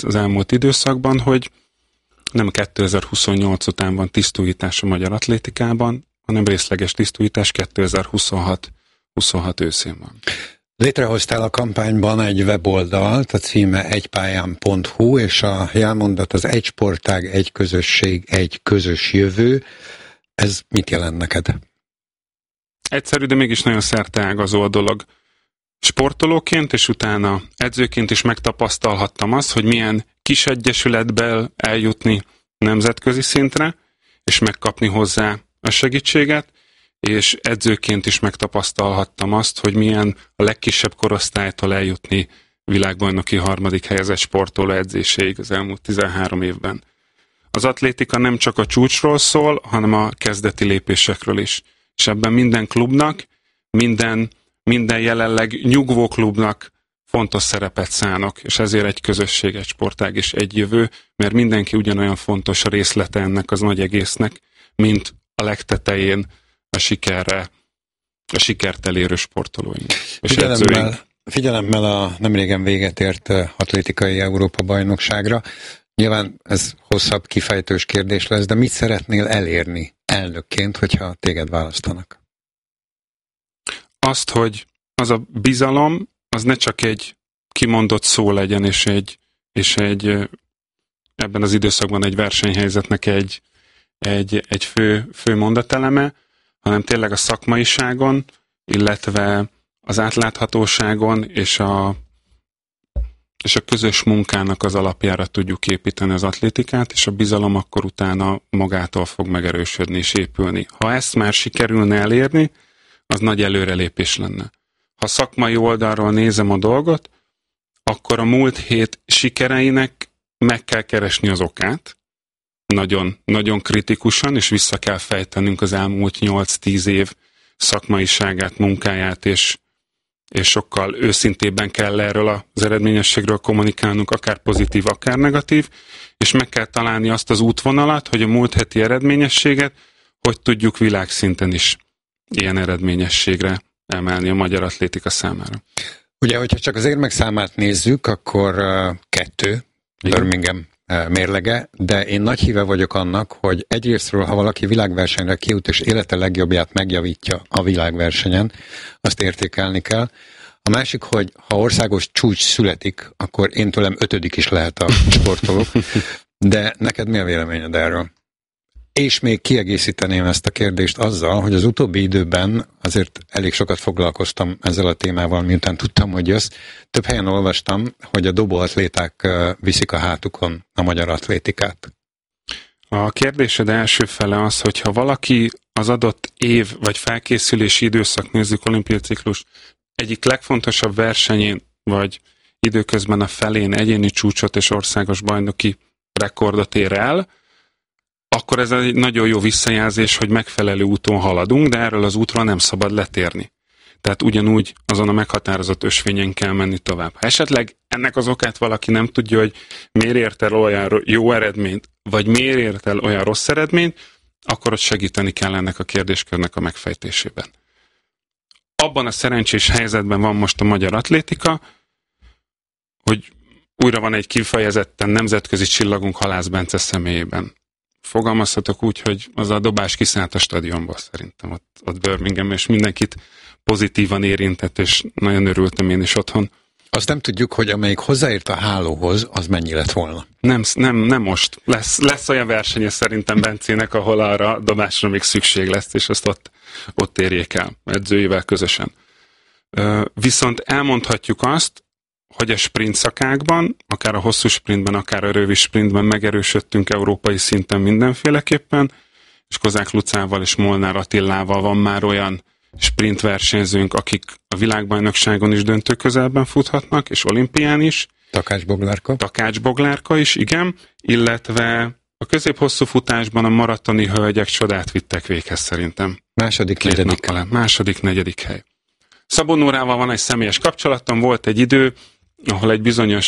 az elmúlt időszakban, hogy nem 2028 után van tisztújítás a magyar atlétikában, hanem részleges tisztújítás 2026 őszén van. Létrehoztál a kampányban egy weboldalt, a címe egypályán.hu, és a jelmondat az egy sportág, egy közösség, egy közös jövő. Ez mit jelent neked? Egyszerű, de mégis nagyon szerteágazó a dolog. Sportolóként és utána edzőként is megtapasztalhattam azt, hogy milyen kis egyesületből eljutni nemzetközi szintre, és megkapni hozzá a segítséget, és edzőként is megtapasztalhattam azt, hogy milyen a legkisebb korosztálytól eljutni világbajnoki 3. helyezett sportoló edzéséig az elmúlt 13 évben. Az atlétika nem csak a csúcsról szól, hanem a kezdeti lépésekről is. És ebben minden klubnak, minden jelenleg nyugvó klubnak fontos szerepet szánok, és ezért egy közösség, egy sportág és egy jövő, mert mindenki ugyanolyan fontos a részlete ennek az nagy egésznek, mint a legtetején a sikert elérő sportolóink. Figyelemmel a nemrégen véget ért atlétikai Európa-bajnokságra. Nyilván ez hosszabb, kifejtős kérdés lesz, de mit szeretnél elérni elnökként, hogyha téged választanak? Azt, hogy az a bizalom, az ne csak egy kimondott szó legyen, és egy ebben az időszakban egy versenyhelyzetnek egy fő mondateleme, hanem tényleg a szakmaiságon, illetve az átláthatóságon és a közös munkának az alapjára tudjuk építeni az atlétikát, és a bizalom akkor utána magától fog megerősödni és épülni. Ha ezt már sikerülne elérni, az nagy előrelépés lenne. Ha szakmai oldalról nézem a dolgot, akkor a múlt hét sikereinek meg kell keresni az okát, nagyon, nagyon kritikusan, és vissza kell fejtenünk az elmúlt 8-10 év szakmaiságát, munkáját, és sokkal őszintébben kell erről az eredményességről kommunikálnunk, akár pozitív, akár negatív, és meg kell találni azt az útvonalat, hogy a múlt heti eredményességet hogy tudjuk világszinten is ilyen eredményességre emelni a magyar atlétika számára. Ugye, hogyha csak az érmek számát nézzük, akkor 2 Birmingham mérlege, de én nagy híve vagyok annak, hogy egyrésztről, ha valaki világversenyre kijut és élete legjobbját megjavítja a világversenyen, azt értékelni kell. A másik, hogy ha országos csúcs születik, akkor én tőlem 5. is lehet a sportoló. De neked mi a véleményed erről? És még kiegészíteném ezt a kérdést azzal, hogy az utóbbi időben azért elég sokat foglalkoztam ezzel a témával, miután tudtam, hogy jössz. Több helyen olvastam, hogy a dobóatléták viszik a hátukon a magyar atlétikát. A kérdésed első fele az, hogy ha valaki az adott év vagy felkészülési időszak, nézzük olimpiai ciklus, egyik legfontosabb versenyén, vagy időközben a felén egyéni csúcsot és országos bajnoki rekordot ér el, akkor ez egy nagyon jó visszajelzés, hogy megfelelő úton haladunk, de erről az útról nem szabad letérni. Tehát ugyanúgy azon a meghatározott ösvényen kell menni tovább. Ha esetleg ennek az okát valaki nem tudja, hogy miért ért el olyan jó eredményt, vagy miért ért el olyan rossz eredményt, akkor ott segíteni kell ennek a kérdéskörnek a megfejtésében. Abban a szerencsés helyzetben van most a magyar atlétika, hogy újra van egy kifejezetten nemzetközi csillagunk Halász Bence személyében. Fogalmazhatok úgy, hogy az a dobás kiszállt a stadionból szerintem ott Birmingham, és mindenkit pozitívan érintett, és nagyon örültem én is otthon. Azt nem tudjuk, hogy amelyik hozzáért a hálóhoz, az mennyi lett volna. Nem most. Lesz olyan versenye szerintem Bencének, ahol arra dobásra még szükség lesz, és azt ott érjék el edzőivel közösen. Viszont elmondhatjuk azt, hogy a sprint szakákban, akár a hosszú sprintben, akár a rövid sprintben megerősödtünk európai szinten mindenféleképpen, és Kozák Lucával és Molnár Attilával van már olyan sprint versenyzőnk, akik a világbajnokságon is döntő közelben futhatnak, és olimpián is. Takács Boglárka is, igen, illetve a közép-hosszú futásban a maratoni hölgyek csodát vittek véghez szerintem. Második, negyedik hely. Szabó Nórával van egy személyes kapcsolatom, volt egy idő, ahol egy bizonyos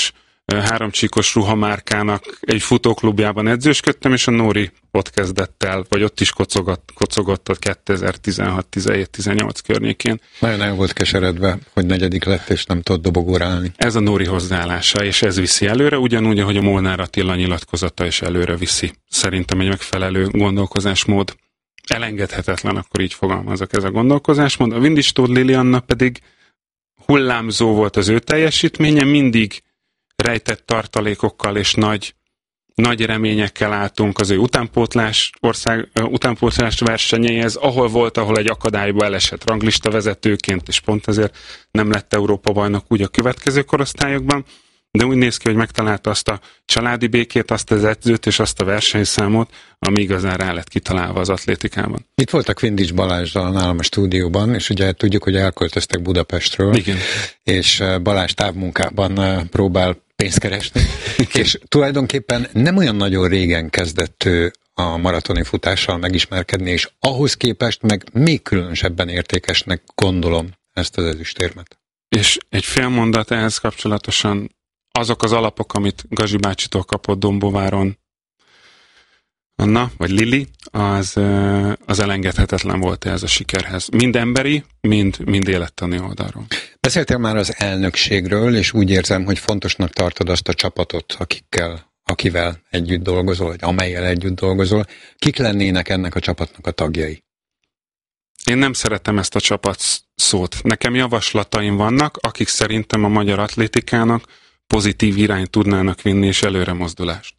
háromcsíkos ruhamárkának egy futóklubjában edzősködtem, és a Nóri ott kezdett el, vagy ott is kocogott a 2016-17-18 környékén. Nagyon volt keseredve, hogy negyedik lett, és nem tudott dobogóra állni. Ez a Nóri hozzáállása, és ez viszi előre, ugyanúgy, ahogy a Molnár Attila nyilatkozata is előre viszi. Szerintem egy megfelelő gondolkozásmód. Elengedhetetlen, akkor így fogalmazok, ez a gondolkozásmód. A Windistól Lilianna pedig hullámzó volt az ő teljesítménye, mindig rejtett tartalékokkal és nagy reményekkel álltunk az ő utánpótlás versenyeihez, ahol egy akadályba elesett ranglista vezetőként, és pont ezért nem lett Európa-bajnok úgy a következő korosztályokban, de úgy néz ki, hogy megtalálta azt a családi békét, azt az edzőt és azt a versenyszámot, ami igazán rá lett kitalálva az atlétikában. Itt voltak Vindics Balázsdal nálam a stúdióban, és ugye tudjuk, hogy elköltöztek Budapestről, igen. És Balázs távmunkában próbál pénzt keresni, és tulajdonképpen nem olyan nagyon régen kezdett ő a maratoni futással megismerkedni, és ahhoz képest meg még különösebben értékesnek gondolom ezt az ezüstérmet. És egy fél mondat ehhez kapcsolatosan, azok az alapok, amit Gazi bácsitól kapott Dombováron Anna, vagy Lili, az elengedhetetlen volt ez a sikerhez. Mind emberi, mind élettani oldalról. Beszéltél már az elnökségről, és úgy érzem, hogy fontosnak tartod azt a csapatot, akivel együtt dolgozol, vagy amellyel együtt dolgozol. Kik lennének ennek a csapatnak a tagjai? Én nem szeretem ezt a csapat szót. Nekem javaslataim vannak, akik szerintem a magyar atlétikának pozitív irányt tudnának vinni, és előre mozdulást.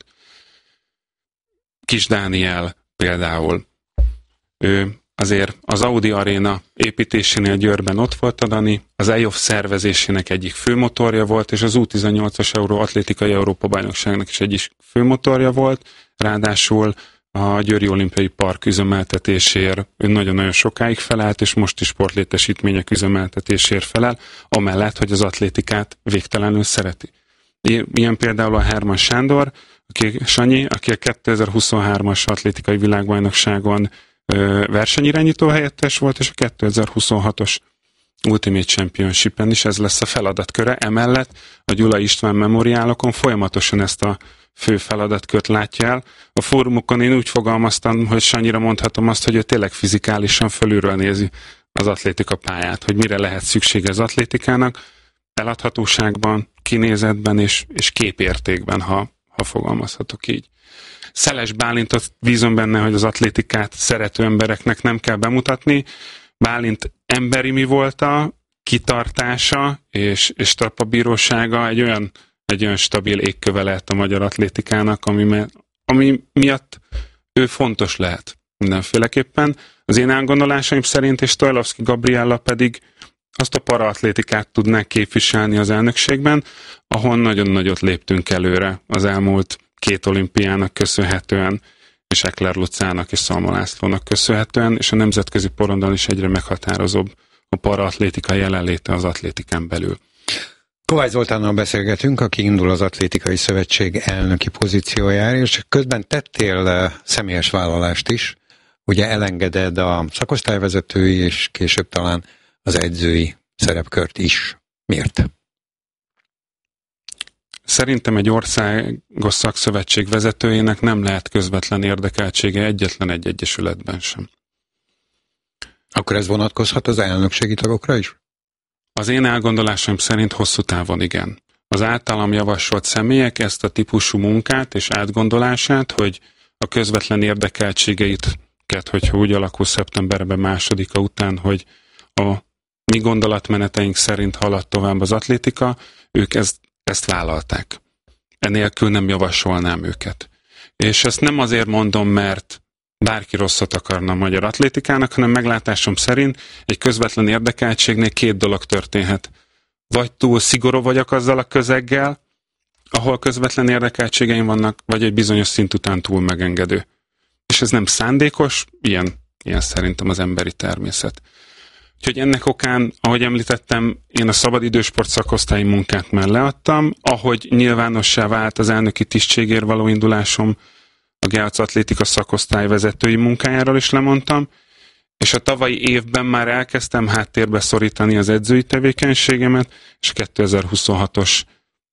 Kis Dániel például. Ő azért az Audi Arena építésénél Győrben ott volt a Dani, az EOF szervezésének egyik főmotorja volt, és az U18-as atlétikai Európa-bajnokságnak is egyik főmotorja volt, ráadásul a Győri Olimpiai Park üzemeltetésért ő nagyon-nagyon sokáig felállt, és most is sportlétesítmények üzemeltetésért felel, amellett, hogy az atlétikát végtelenül szereti. Ilyen például a Herman Sándor, Sanyi, aki a 2023-as atlétikai világbajnokságon versenyirányító helyettes volt, és a 2026-os Ultimate Championship-en is ez lesz a feladatköre. Emellett a Gyula István memoriálokon folyamatosan ezt a fő feladatkört látja el. A fórumokon én úgy fogalmaztam, hogy Sanyira mondhatom azt, hogy ő tényleg fizikálisan fölülről nézi az atlétika pályát, hogy mire lehet szüksége az atlétikának, eladhatóságban, kinézetben és képértékben, ha fogalmazhatok így. Szeles Bálintot bízom benne, hogy az atlétikát szerető embereknek nem kell bemutatni. Bálint emberi mi volta, kitartása és talpabírósága egy olyan stabil égköve lehet a magyar atlétikának, ami miatt ő fontos lehet mindenféleképpen. Az én elgondolásaim szerint, és Tajlovszki Gabriella pedig azt a paraatlétikát tudnák képviselni az elnökségben, ahol nagyon nagyot léptünk előre az elmúlt 2 olimpiának köszönhetően, és Ekler Lucának és Szalma Lászlónak köszönhetően, és a nemzetközi porondon is egyre meghatározóbb a paraatlétika jelenléte az atlétikán belül. Kovács Zoltánnal beszélgetünk, aki indul az Atlétikai Szövetség elnöki pozíciójára, és közben tettél személyes vállalást is, ugye elengeded a szakosztályvezetői, és később talán az edzői szerepkört is. Miért? Szerintem egy országos szakszövetség vezetőjének nem lehet közvetlen érdekeltsége egyetlen egy egyesületben sem. Akkor ez vonatkozhat az elnökségi tagokra is? Az én elgondolásom szerint hosszú távon igen. Az általam javasolt személyek ezt a típusú munkát és átgondolását, hogy a közvetlen érdekeltségeit, hogyha úgy alakul szeptemberben 2-a után, hogy a mi gondolatmeneteink szerint halad tovább az atlétika, ők ezt vállalták. Enélkül nem javasolnám őket. És ezt nem azért mondom, mert bárki rosszat akarna a magyar atlétikának, hanem meglátásom szerint egy közvetlen érdekeltségnél 2 dolog történhet. Vagy túl szigorú vagyok azzal a közeggel, ahol közvetlen érdekeltségeim vannak, vagy egy bizonyos szint után túl megengedő. És ez nem szándékos, ilyen szerintem az emberi természet. Úgyhogy ennek okán, ahogy említettem, én a szabadidősport szakosztályi munkát már leadtam, ahogy nyilvánossá vált az elnöki tisztségért való indulásom, a Geac Atlétika szakosztály vezetői munkájáról is lemondtam, és a tavalyi évben már elkezdtem háttérbe szorítani az edzői tevékenységemet, és 2026-os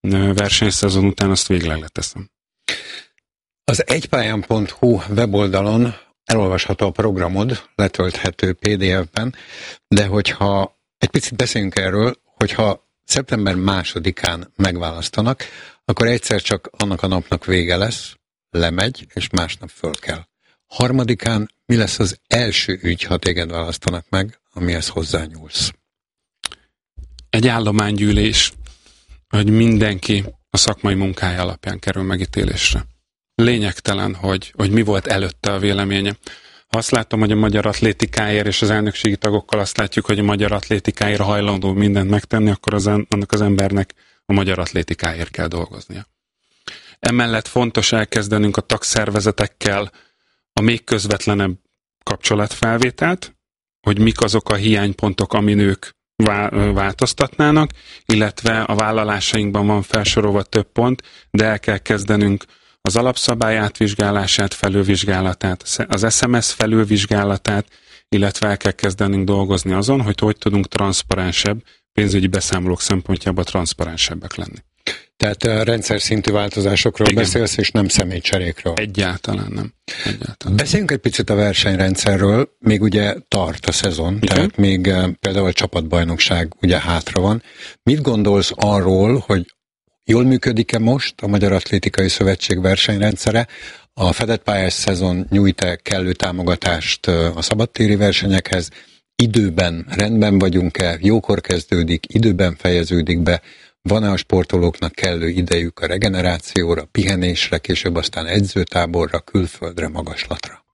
versenyszezon után azt végleg leteszem. Az egypályán.hu weboldalon elolvasható a programod, letölthető PDF-ben, de hogyha egy picit beszéljünk erről, hogyha szeptember 2-án megválasztanak, akkor egyszer csak annak a napnak vége lesz, lemegy, és másnap föl kell. 3-án mi lesz az első ügy, ha téged választanak meg, amihez hozzányúlsz? Egy állománygyűlés, hogy mindenki a szakmai munkája alapján kerül megítélésre. Lényegtelen, hogy mi volt előtte a véleménye. Ha azt látom, hogy a magyar atlétikáért és az elnökségi tagokkal azt látjuk, hogy a magyar atlétikáért hajlandó mindent megtenni, akkor annak az embernek a magyar atlétikáért kell dolgoznia. Emellett fontos elkezdenünk a tagszervezetekkel a még közvetlenebb kapcsolatfelvételt, hogy mik azok a hiánypontok, amin ők változtatnának, illetve a vállalásainkban van felsorolva több pont, de el kell kezdenünk az alapszabály átvizsgálását, felülvizsgálatát, az SMS felülvizsgálatát, illetve el kell kezdenünk dolgozni azon, hogy tudunk transzparensebb, pénzügyi beszámolók szempontjából transzparensebbek lenni. Tehát rendszer szintű változásokról beszélsz, és nem személycserékről. Egyáltalán nem. Beszéljünk egy picit a versenyrendszerről, még ugye tart a szezon, tehát még például a csapatbajnokság ugye hátra van. Mit gondolsz arról, hogy jól működik-e most a Magyar Atlétikai Szövetség versenyrendszere? A fedett pályás szezon nyújt-e kellő támogatást a szabadtéri versenyekhez? Időben rendben vagyunk-e? Jókor kezdődik, időben fejeződik be? Van-e a sportolóknak kellő idejük a regenerációra, pihenésre, később aztán edzőtáborra, külföldre, magaslatra?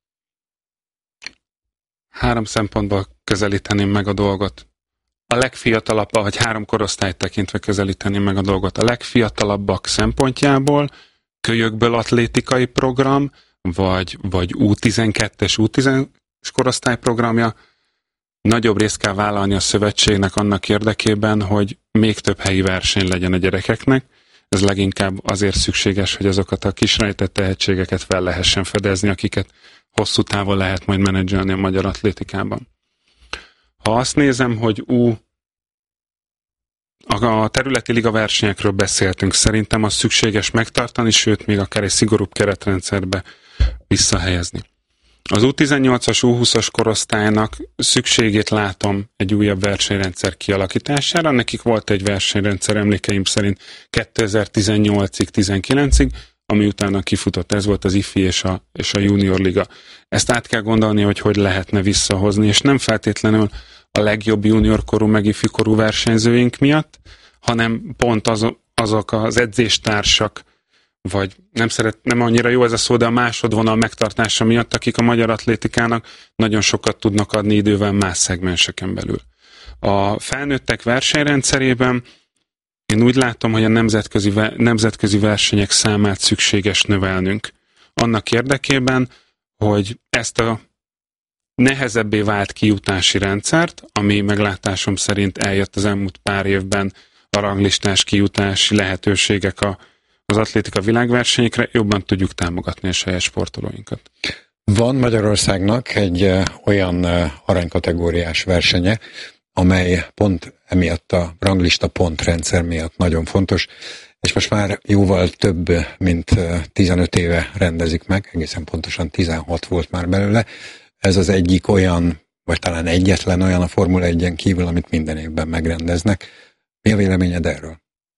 3 szempontból közelíteném meg a dolgot. A legfiatalabb, vagy 3 korosztályt tekintve közelíteném meg a dolgot. A legfiatalabbak szempontjából kölyökből atlétikai program, vagy U12-es, U10-es korosztály programja, nagyobb részt kell vállalni a szövetségnek annak érdekében, hogy még több helyi verseny legyen a gyerekeknek. Ez leginkább azért szükséges, hogy azokat a kisrejtett tehetségeket fel lehessen fedezni, akiket hosszú távon lehet majd menedzselni a magyar atlétikában. Ha azt nézem, hogy a területi liga versenyekről beszéltünk, szerintem az szükséges megtartani, sőt, még akár egy szigorúbb keretrendszerbe visszahelyezni. Az U18-as, U20-as korosztálynak szükségét látom egy újabb versenyrendszer kialakítására. Nekik volt egy versenyrendszer emlékeim szerint 2018-ig, 19-ig, ami utána kifutott. Ez volt az IFI és a Junior Liga. Ezt át kell gondolni, hogy lehetne visszahozni, és nem feltétlenül a legjobb juniorkorú, meg IFI-korú versenyzőink miatt, hanem pont azok az edzéstársak, vagy nem annyira jó ez a szó, de a másodvonal megtartása miatt, akik a magyar atlétikának nagyon sokat tudnak adni idővel más szegmenseken belül. A felnőttek versenyrendszerében én úgy látom, hogy a nemzetközi versenyek számát szükséges növelnünk. Annak érdekében, hogy ezt a nehezebbé vált kijutási rendszert, ami meglátásom szerint eljött az elmúlt pár évben a ranglistás kijutási lehetőségek az atlétika világversenyekre, jobban tudjuk támogatni a saját sportolóinkat. Van Magyarországnak egy olyan aranykategóriás versenye, amely pont emiatt a ranglista pontrendszer miatt nagyon fontos, és most már jóval több, mint 15 éve rendezik meg, egészen pontosan 16 volt már belőle. Ez az egyik olyan, vagy talán egyetlen olyan a Formula 1-en kívül, amit minden évben megrendeznek. Mi a véleményed erről?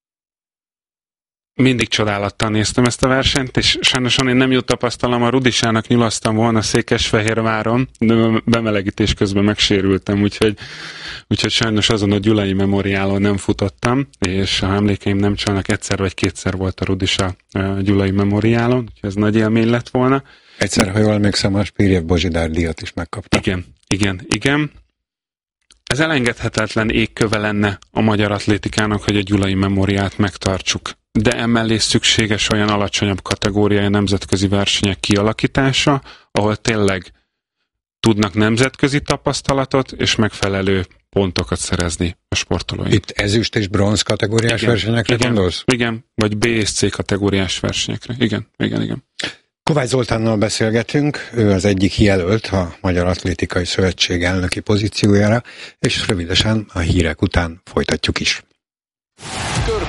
Mindig csodálattal néztem ezt a versenyt, és sajnosan én nem jó tapasztalom, a Rudisának nyulasztam volna Székesfehérváron, de bemelegítés közben megsérültem, úgyhogy sajnos azon a Gyulai Memoriálon nem futottam, és ha emlékeim nem csalnak, egyszer vagy kétszer volt a Rudisa Gyulai Memoriálon, úgyhogy ez nagy élmény lett volna. Egyszer, ha jól emlékszem, a Spirjev Bozsidár díjat is megkapta. Igen. Ez elengedhetetlen égköve lenne a magyar atlétikának, hogy a Gyulai Memoriát megtartsuk. De emellé szükséges olyan alacsonyabb kategóriai nemzetközi versenyek kialakítása, ahol tényleg tudnak nemzetközi tapasztalatot és megfelelő pontokat szerezni a sportolóink. Itt ezüst és bronz kategóriás versenyekre gondolsz? Igen, vagy B és C kategóriás versenyekre. Igen. Kovács Zoltánnal beszélgetünk, ő az egyik jelölt a Magyar Atlétikai Szövetség elnöki pozíciójára, és rövidesen a hírek után folytatjuk is.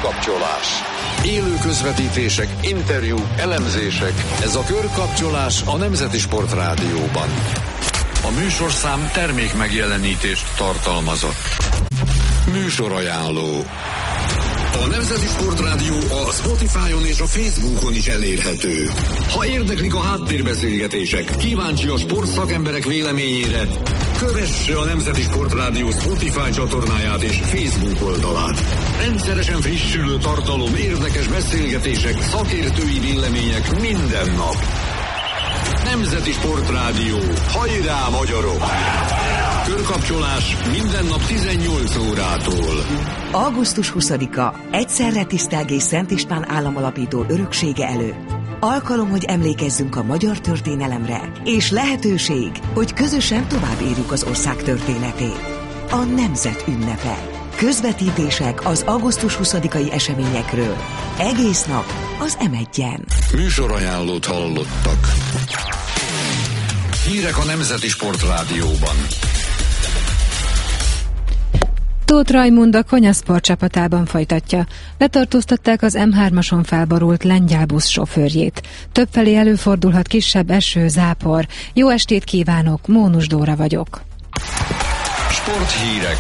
Körkapcsolás. Élő közvetítések, interjúk, elemzések. Ez a Körkapcsolás a Nemzeti Sport Rádióban. A műsorszám termék megjelenítést tartalmazott. Műsorajánló. A Nemzeti Sport Rádió a Spotify-on és a Facebookon is elérhető. Ha érdeklik a háttérbeszélgetések, kíváncsi a sportszakemberek véleményére, kövesse a Nemzeti Sport Rádió Spotify csatornáját és Facebook oldalát. Rendszeresen frissülő tartalom, érdekes beszélgetések, szakértői vélemények minden nap. Nemzeti Sport Rádió. Hajrá, magyarok! Körkapcsolás minden nap 18 órától. Augusztus 20-a egyszerre tisztelgés Szent István államalapító öröksége előtt. Alkalom, hogy emlékezzünk a magyar történelemre, és lehetőség, hogy közösen tovább írjuk az ország történetét. A nemzet ünnepe. Közvetítések az augusztus 20-ai eseményekről. Egész nap az M1-en. Műsorajánlót hallottak. Hírek a Nemzeti Sport Rádióban. Tóth Rajmund a Konyasport csapatában folytatja. Letartóztatták az M3-ason felborult lengyel busz sofőrjét. Többfelé előfordulhat kisebb eső, zápor. Jó estét kívánok, Mónus Dóra vagyok. Sporthírek.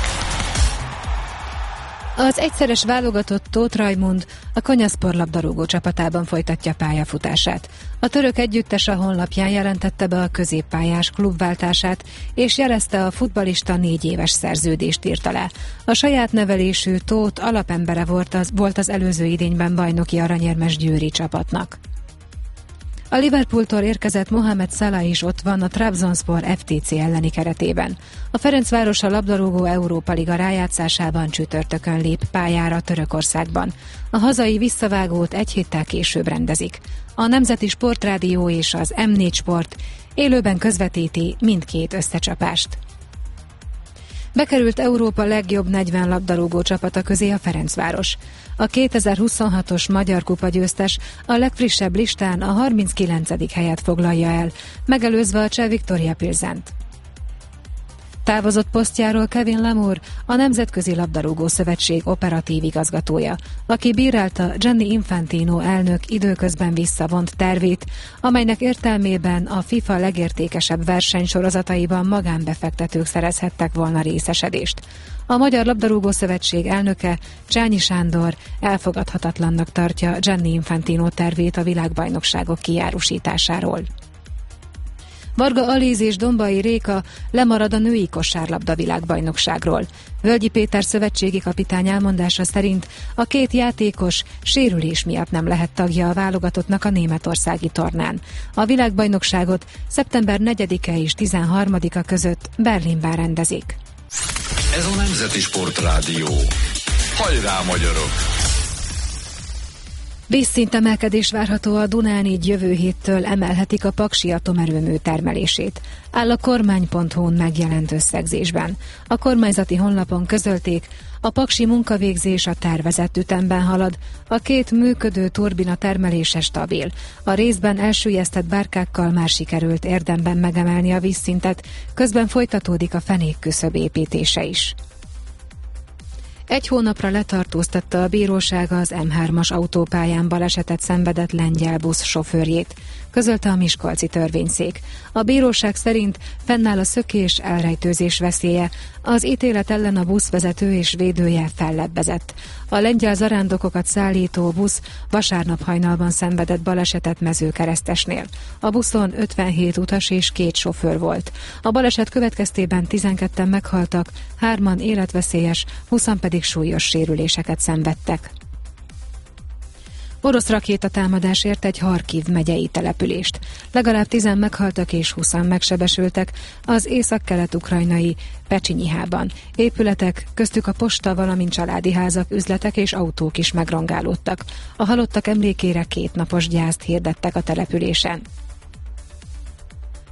Az egyszeres válogatott Tóth Rajmund a Konyasport labdarúgó csapatában folytatja pályafutását. A török együttes a honlapján jelentette be a középpályás klubváltását, és jelezte, a futballista 4 éves szerződést írt alá. A saját nevelésű Tóth alapembere volt az előző idényben bajnoki aranyérmes győri csapatnak. A Liverpooltól érkezett Mohamed Salah is ott van a Trabzonspor FTC elleni keretében. A Ferencváros a labdarúgó Európa Liga rájátszásában csütörtökön lép pályára Törökországban. A hazai visszavágót egy héttel később rendezik. A Nemzeti Sportrádió és az M4 Sport élőben közvetíti mindkét összecsapást. Bekerült Európa legjobb 40 labdarúgó csapata közé a Ferencváros. A 2026-os Magyar Kupa győztes a legfrissebb listán a 39. helyet foglalja el, megelőzve a cseh Viktoria Pilsent. Távozott posztjáról Kevin Lamour, a Nemzetközi Labdarúgó Szövetség operatív igazgatója, aki bírálta Gianni Infantino elnök időközben visszavont tervét, amelynek értelmében a FIFA legértékesebb versenysorozataiban magánbefektetők szerezhettek volna részesedést. A Magyar Labdarúgó Szövetség elnöke, Csányi Sándor elfogadhatatlannak tartja Gianni Infantino tervét a világbajnokságok kijárusításáról. Varga Alíz és Dombai Réka lemarad a női kosárlabda világbajnokságról. Völgyi Péter szövetségi kapitány elmondása szerint a két játékos sérülés miatt nem lehet tagja a válogatottnak a németországi tornán. A világbajnokságot szeptember 4-e és 13-a között Berlinben rendezik. Ez a Nemzeti Sport Rádió. Hajrá, magyarok! Vízszintemelkedés várható a Dunán, így jövő héttől emelhetik a paksi atomerőmű termelését. Áll a kormány.hu-n megjelent összegzésben. A kormányzati honlapon közölték, a paksi munkavégzés a tervezett ütemben halad, a 2 működő turbina termelése stabil. A részben elsüllyesztett bárkákkal már sikerült érdemben megemelni a vízszintet, közben folytatódik a fenékküszöb építése is. 1 hónapra letartóztatta a bíróság az M3-as autópályán balesetet szenvedett lengyel busz sofőrjét, közölte a miskolci törvényszék. A bíróság szerint fennáll a szökés, elrejtőzés veszélye, az ítélet ellen a buszvezető és védője fellebbezett. A lengyel zarándokokat szállító busz vasárnap hajnalban szenvedett balesetet Mezőkeresztesnél. A buszon 57 utas és 2 sofőr volt. A baleset következtében 12-en meghaltak, 3-an életveszélyes, 20-an pedig súlyos sérüléseket szenvedtek. Orosz rakétatámadás ért egy Harkiv megyei települést. Legalább 10 meghaltak és 20-an megsebesültek az észak-kelet-ukrajnai Pecsinyihában. Épületek, köztük a posta, valamint családi házak, üzletek és autók is megrongálódtak. A halottak emlékére 2 napos gyászt hirdettek a településen.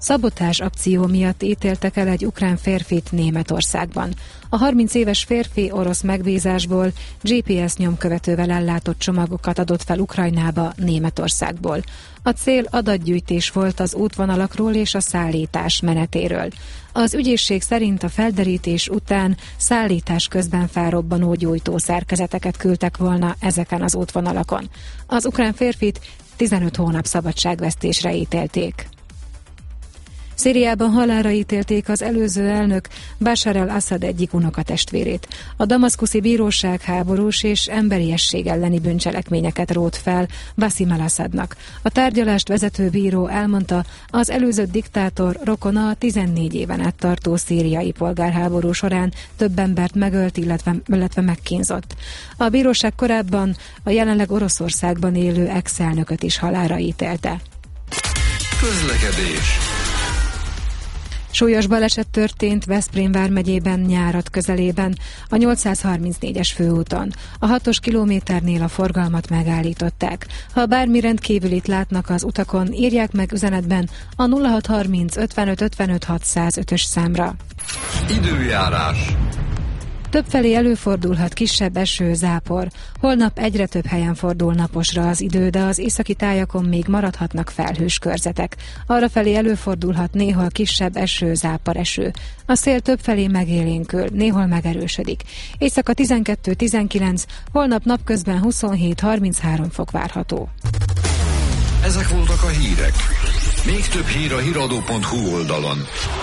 Szabotázs akció miatt ítéltek el egy ukrán férfit Németországban. A 30 éves férfi orosz megbízásból GPS nyomkövetővel ellátott csomagokat adott fel Ukrajnába Németországból. A cél adatgyűjtés volt az útvonalakról és a szállítás menetéről. Az ügyészség szerint a felderítés után szállítás közben felrobbanó gyújtószerkezeteket küldtek volna ezeken az útvonalakon. Az ukrán férfit 15 hónap szabadságvesztésre ítélték. Szíriában halálra ítélték az előző elnök Bashar al-Assad egyik unokatestvérét. A damaszkuszi bíróság háborús és emberiesség elleni bűncselekményeket rótt fel Basim al-Assadnak. A tárgyalást vezető bíró elmondta, az előző diktátor rokona a 14 éven át tartó szíriai polgárháború során több embert megölt, illetve megkínzott. A bíróság korábban a jelenleg Oroszországban élő ex-elnököt is halálra ítélte. Közlekedés. Súlyos baleset történt Veszprém vármegyében Nyárad közelében, a 834-es főúton. A 6-os kilométernél a forgalmat megállították. Ha bármi rendkívülit látnak az utakon, írják meg üzenetben a 0630 55 55 605-ös számra. Időjárás. Többfelé előfordulhat kisebb eső, zápor. Holnap egyre több helyen fordul naposra az idő, de az északi tájakon még maradhatnak felhős körzetek. Arrafelé előfordulhat néhol kisebb eső, záporeső. A szél többfelé megélénkül, néhol megerősödik. Éjszaka 12-19, holnap napközben 27-33 fok várható. Ezek voltak a hírek. Még több hír a hiradó.hu oldalon.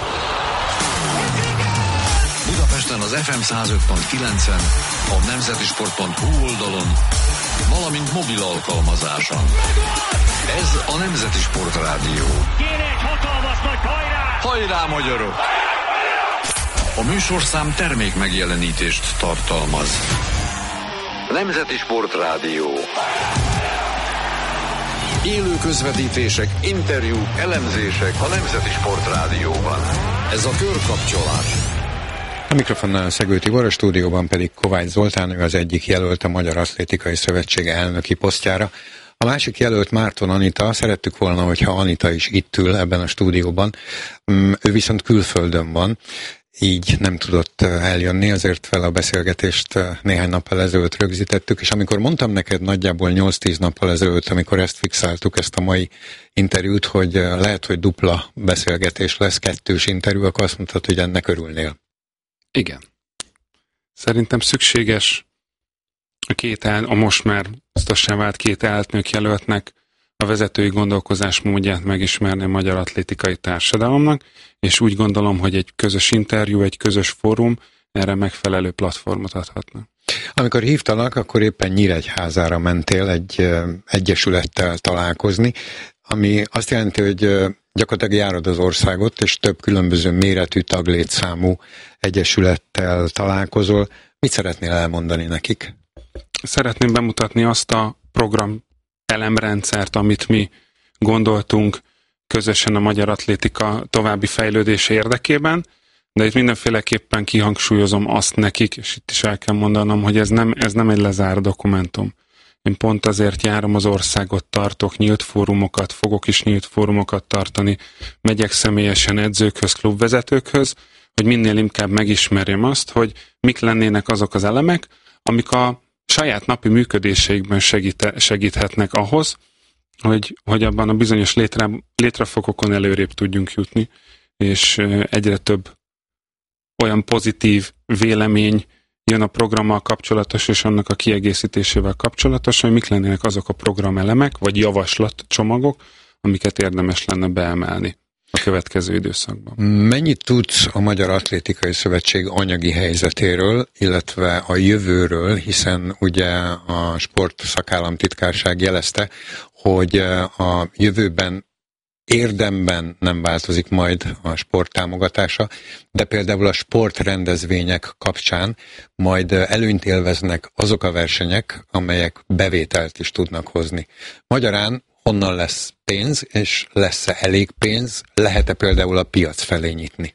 Budapesten az FM 105.9-en, a nemzetisport.hu oldalon, valamint mobil alkalmazáson. Ez a Nemzeti Sport Rádió. Kérek, hatalmas nagy hajrá! Hajrá, magyarok! A műsorszám termék megjelenítést tartalmaz. Nemzeti Sport Rádió. Élő közvetítések, interjúk, elemzések a Nemzeti Sport Rádióban. Ez a körkapcsolás. A mikrofonnál Szegő Tibor, a stúdióban pedig Kovács Zoltán, ő az egyik jelölt a Magyar Atlétikai Szövetség elnöki posztjára. A másik jelölt Márton Anita, szerettük volna, hogyha Anita is itt ül ebben a stúdióban, ő viszont külföldön van, így nem tudott eljönni, azért fel a beszélgetést néhány nappal ezelőtt rögzítettük, és amikor mondtam neked nagyjából 8-10 nappal ezelőtt, amikor ezt fixáltuk, ezt a mai interjút, hogy lehet, hogy dupla beszélgetés lesz, 2-s interjú, akkor azt mondtad, hogy ennek örülnél. Igen. Szerintem szükséges a most már biztosan vált két elnök jelöltnek a vezetői gondolkozásmódját megismerni a magyar atlétikai társadalomnak, és úgy gondolom, hogy egy közös interjú, egy közös fórum erre megfelelő platformot adhatna. Amikor hívtalak, akkor éppen Nyíregyházára mentél egy egyesülettel találkozni, ami azt jelenti, hogy gyakorlatilag járod az országot, és több különböző méretű, taglétszámú egyesülettel találkozol. Mit szeretnél elmondani nekik? Szeretném bemutatni azt a program elemrendszert, amit mi gondoltunk közösen a magyar atlétika további fejlődése érdekében, de itt mindenféleképpen kihangsúlyozom azt nekik, és itt is el kell mondanom, hogy ez nem egy lezárt dokumentum. Én pont azért járom az országot, tartok nyílt fórumokat, fogok is nyílt fórumokat tartani, megyek személyesen edzőkhöz, klubvezetőkhöz, hogy minél inkább megismerjem azt, hogy mik lennének azok az elemek, amik a saját napi működéseikben segíthetnek ahhoz, hogy abban a bizonyos létrefokokon előrébb tudjunk jutni, és egyre több olyan pozitív vélemény jön a programmal kapcsolatos és annak a kiegészítésével kapcsolatos, hogy mik lennének azok a programelemek, vagy javaslatcsomagok, amiket érdemes lenne beemelni a következő időszakban. Mennyit tudsz a Magyar Atlétikai Szövetség anyagi helyzetéről, illetve a jövőről, hiszen ugye a Sport Szakállamtitkárság jelezte, hogy a jövőben érdemben nem változik majd a sport támogatása, de például a sportrendezvények kapcsán majd előnyt élveznek azok a versenyek, amelyek bevételt is tudnak hozni. Magyarán honnan lesz pénz, és lesz-e elég pénz, lehet-e például a piac felé nyitni?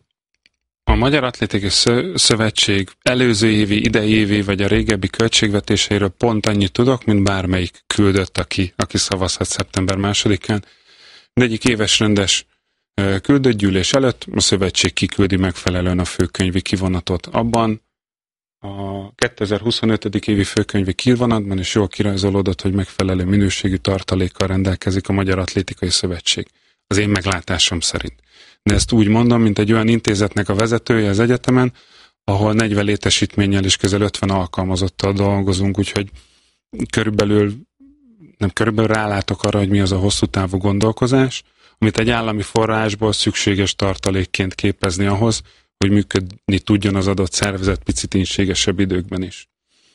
A Magyar Atlétikai Szövetség előző évi, idei évi vagy a régebbi költségvetéseiről pont annyit tudok, mint bármelyik küldött, aki szavazhat szeptember 2-án. De egyik éves rendes küldött gyűlés előtt, a szövetség kiküldi megfelelően a főkönyvi kivonatot. Abban a 2025. évi főkönyvi kivonatban is jól kirajzolódott, hogy megfelelő minőségű tartalékkal rendelkezik a Magyar Atlétikai Szövetség. Az én meglátásom szerint. De ezt úgy mondom, mint egy olyan intézetnek a vezetője az egyetemen, ahol 40 létesítménnyel és közel 50 alkalmazottal dolgozunk, úgyhogy körülbelül rálátok arra, hogy mi az a hosszú távú gondolkozás, amit egy állami forrásból szükséges tartalékként képezni ahhoz, hogy működni tudjon az adott szervezet picit ínségesebb időkben is.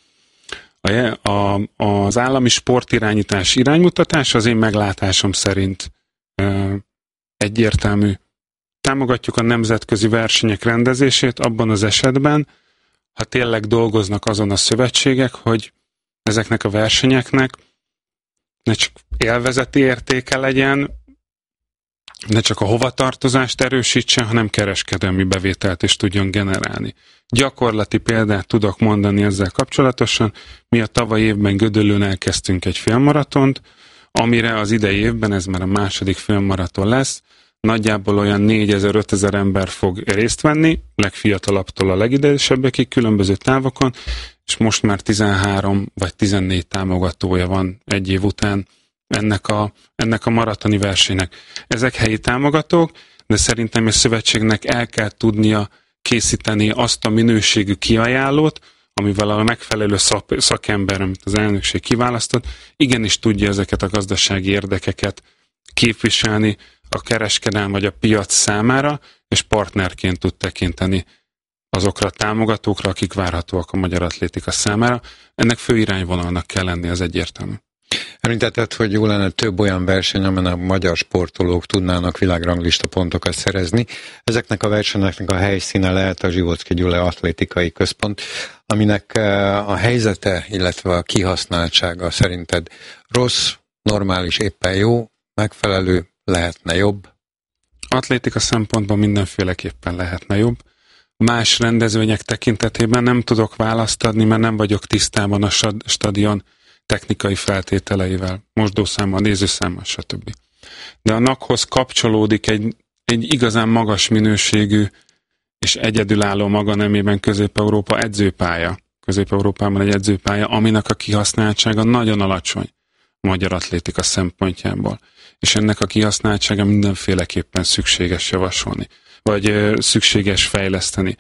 Az állami sportirányítás iránymutatás az én meglátásom szerint egyértelmű. Támogatjuk a nemzetközi versenyek rendezését abban az esetben, ha tényleg dolgoznak azon a szövetségek, hogy ezeknek a versenyeknek ne csak élvezeti értéke legyen, ne csak a hovatartozást erősítsen, hanem kereskedelmi bevételt is tudjon generálni. Gyakorlati példát tudok mondani ezzel kapcsolatosan. Mi a tavaly évben Gödöllőn elkezdtünk egy félmaratont, amire az idei évben, ez már a második félmaraton lesz, nagyjából olyan 4000-5000 ember fog részt venni, legfiatalabbtól a legidősebbekig, különböző távokon, és most már 13 vagy 14 támogatója van egy év után ennek a maratoni versenynek. Ezek helyi támogatók, de szerintem a szövetségnek el kell tudnia készíteni azt a minőségű kiajánlót, amivel a megfelelő szakember, amit az elnökség kiválasztott, igenis tudja ezeket a gazdasági érdekeket képviselni a kereskedelem vagy a piac számára, és partnerként tud tekinteni azokra a támogatókra, akik várhatóak a magyar atlétika számára. Ennek fő irányvonalnak kell lenni, az egyértelmű. Említetted, hogy jó lenne több olyan verseny, amelyen a magyar sportolók tudnának világranglista pontokat szerezni. Ezeknek a versenyeknek a helyszíne lehet a Zsivocki Gyula Atlétikai Központ, aminek a helyzete, illetve a kihasználtsága szerinted rossz, normális, éppen jó, megfelelő, lehetne jobb? Atlétika szempontból mindenféleképpen lehetne jobb. Más rendezvények tekintetében nem tudok választ adni, mert nem vagyok tisztában a stadion technikai feltételeivel, mosdószámmal, nézőszámmal, stb. De a NAK-hoz kapcsolódik egy igazán magas minőségű és egyedülálló maga nemében Közép-Európa edzőpálya. Közép-Európában egy edzőpálya, aminek a kihasználtsága nagyon alacsony a magyar atlétika szempontjából. És ennek a kihasználtsága mindenféleképpen szükséges javasolni, vagy szükséges fejleszteni.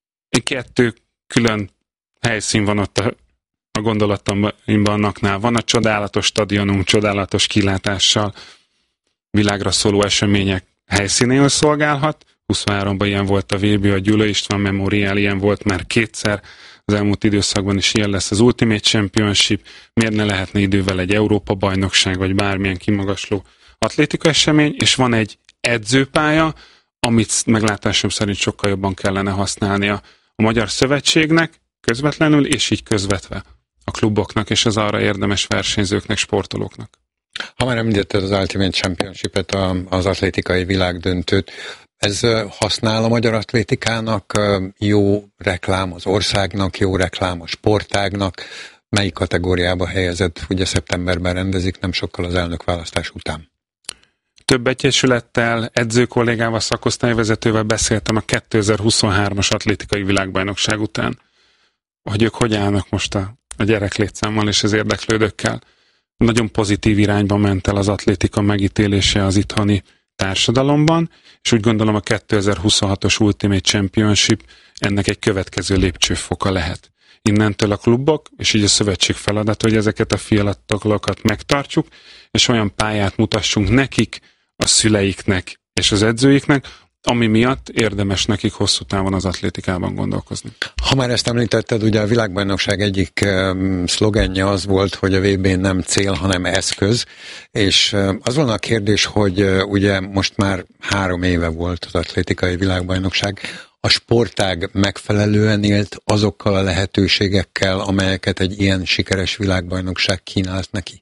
2 külön helyszín van ott a gondolatomban annaknál. Van a csodálatos stadionunk, csodálatos kilátással, világra szóló események helyszínéül szolgálhat. 23-ban ilyen volt a VB, a Gyula István Memorial, ilyen volt már 2-szer. Az elmúlt időszakban is ilyen lesz az Ultimate Championship. Miért ne lehetne idővel egy Európa-bajnokság, vagy bármilyen kimagasló atlétika esemény, és van egy edzőpálya, amit meglátásom szerint sokkal jobban kellene használnia a Magyar Szövetségnek közvetlenül, és így közvetve a kluboknak és az arra érdemes versenyzőknek, sportolóknak. Ha már említetted az Ultimate Championship-et, az atlétikai világdöntőt, ez használ a magyar atlétikának, jó reklám az országnak, jó reklám a sportágnak? Melyik kategóriába helyezett? Ugye szeptemberben rendezik, nem sokkal az elnökválasztás után. Több egyesülettel, edzőkollégával, szakosztályvezetővel beszéltem a 2023-as atlétikai világbajnokság után, hogy ők hogy állnak most a gyereklétszámmal és az érdeklődőkkel. Nagyon pozitív irányba ment el az atlétika megítélése az itthoni társadalomban, és úgy gondolom a 2026-os Ultimate Championship ennek egy következő lépcsőfoka lehet. Innentől a klubok, és így a szövetség feladat, hogy ezeket a fiatalokat megtartsuk, és olyan pályát mutassunk nekik, a szüleiknek és az edzőiknek, ami miatt érdemes nekik hosszú távon az atlétikában gondolkozni. Ha már ezt említetted, ugye a világbajnokság egyik szlogenje az volt, hogy a VB nem cél, hanem eszköz, és az volna a kérdés, hogy ugye most már 3 éve volt az atlétikai világbajnokság, a sportág megfelelően élt azokkal a lehetőségekkel, amelyeket egy ilyen sikeres világbajnokság kínált neki?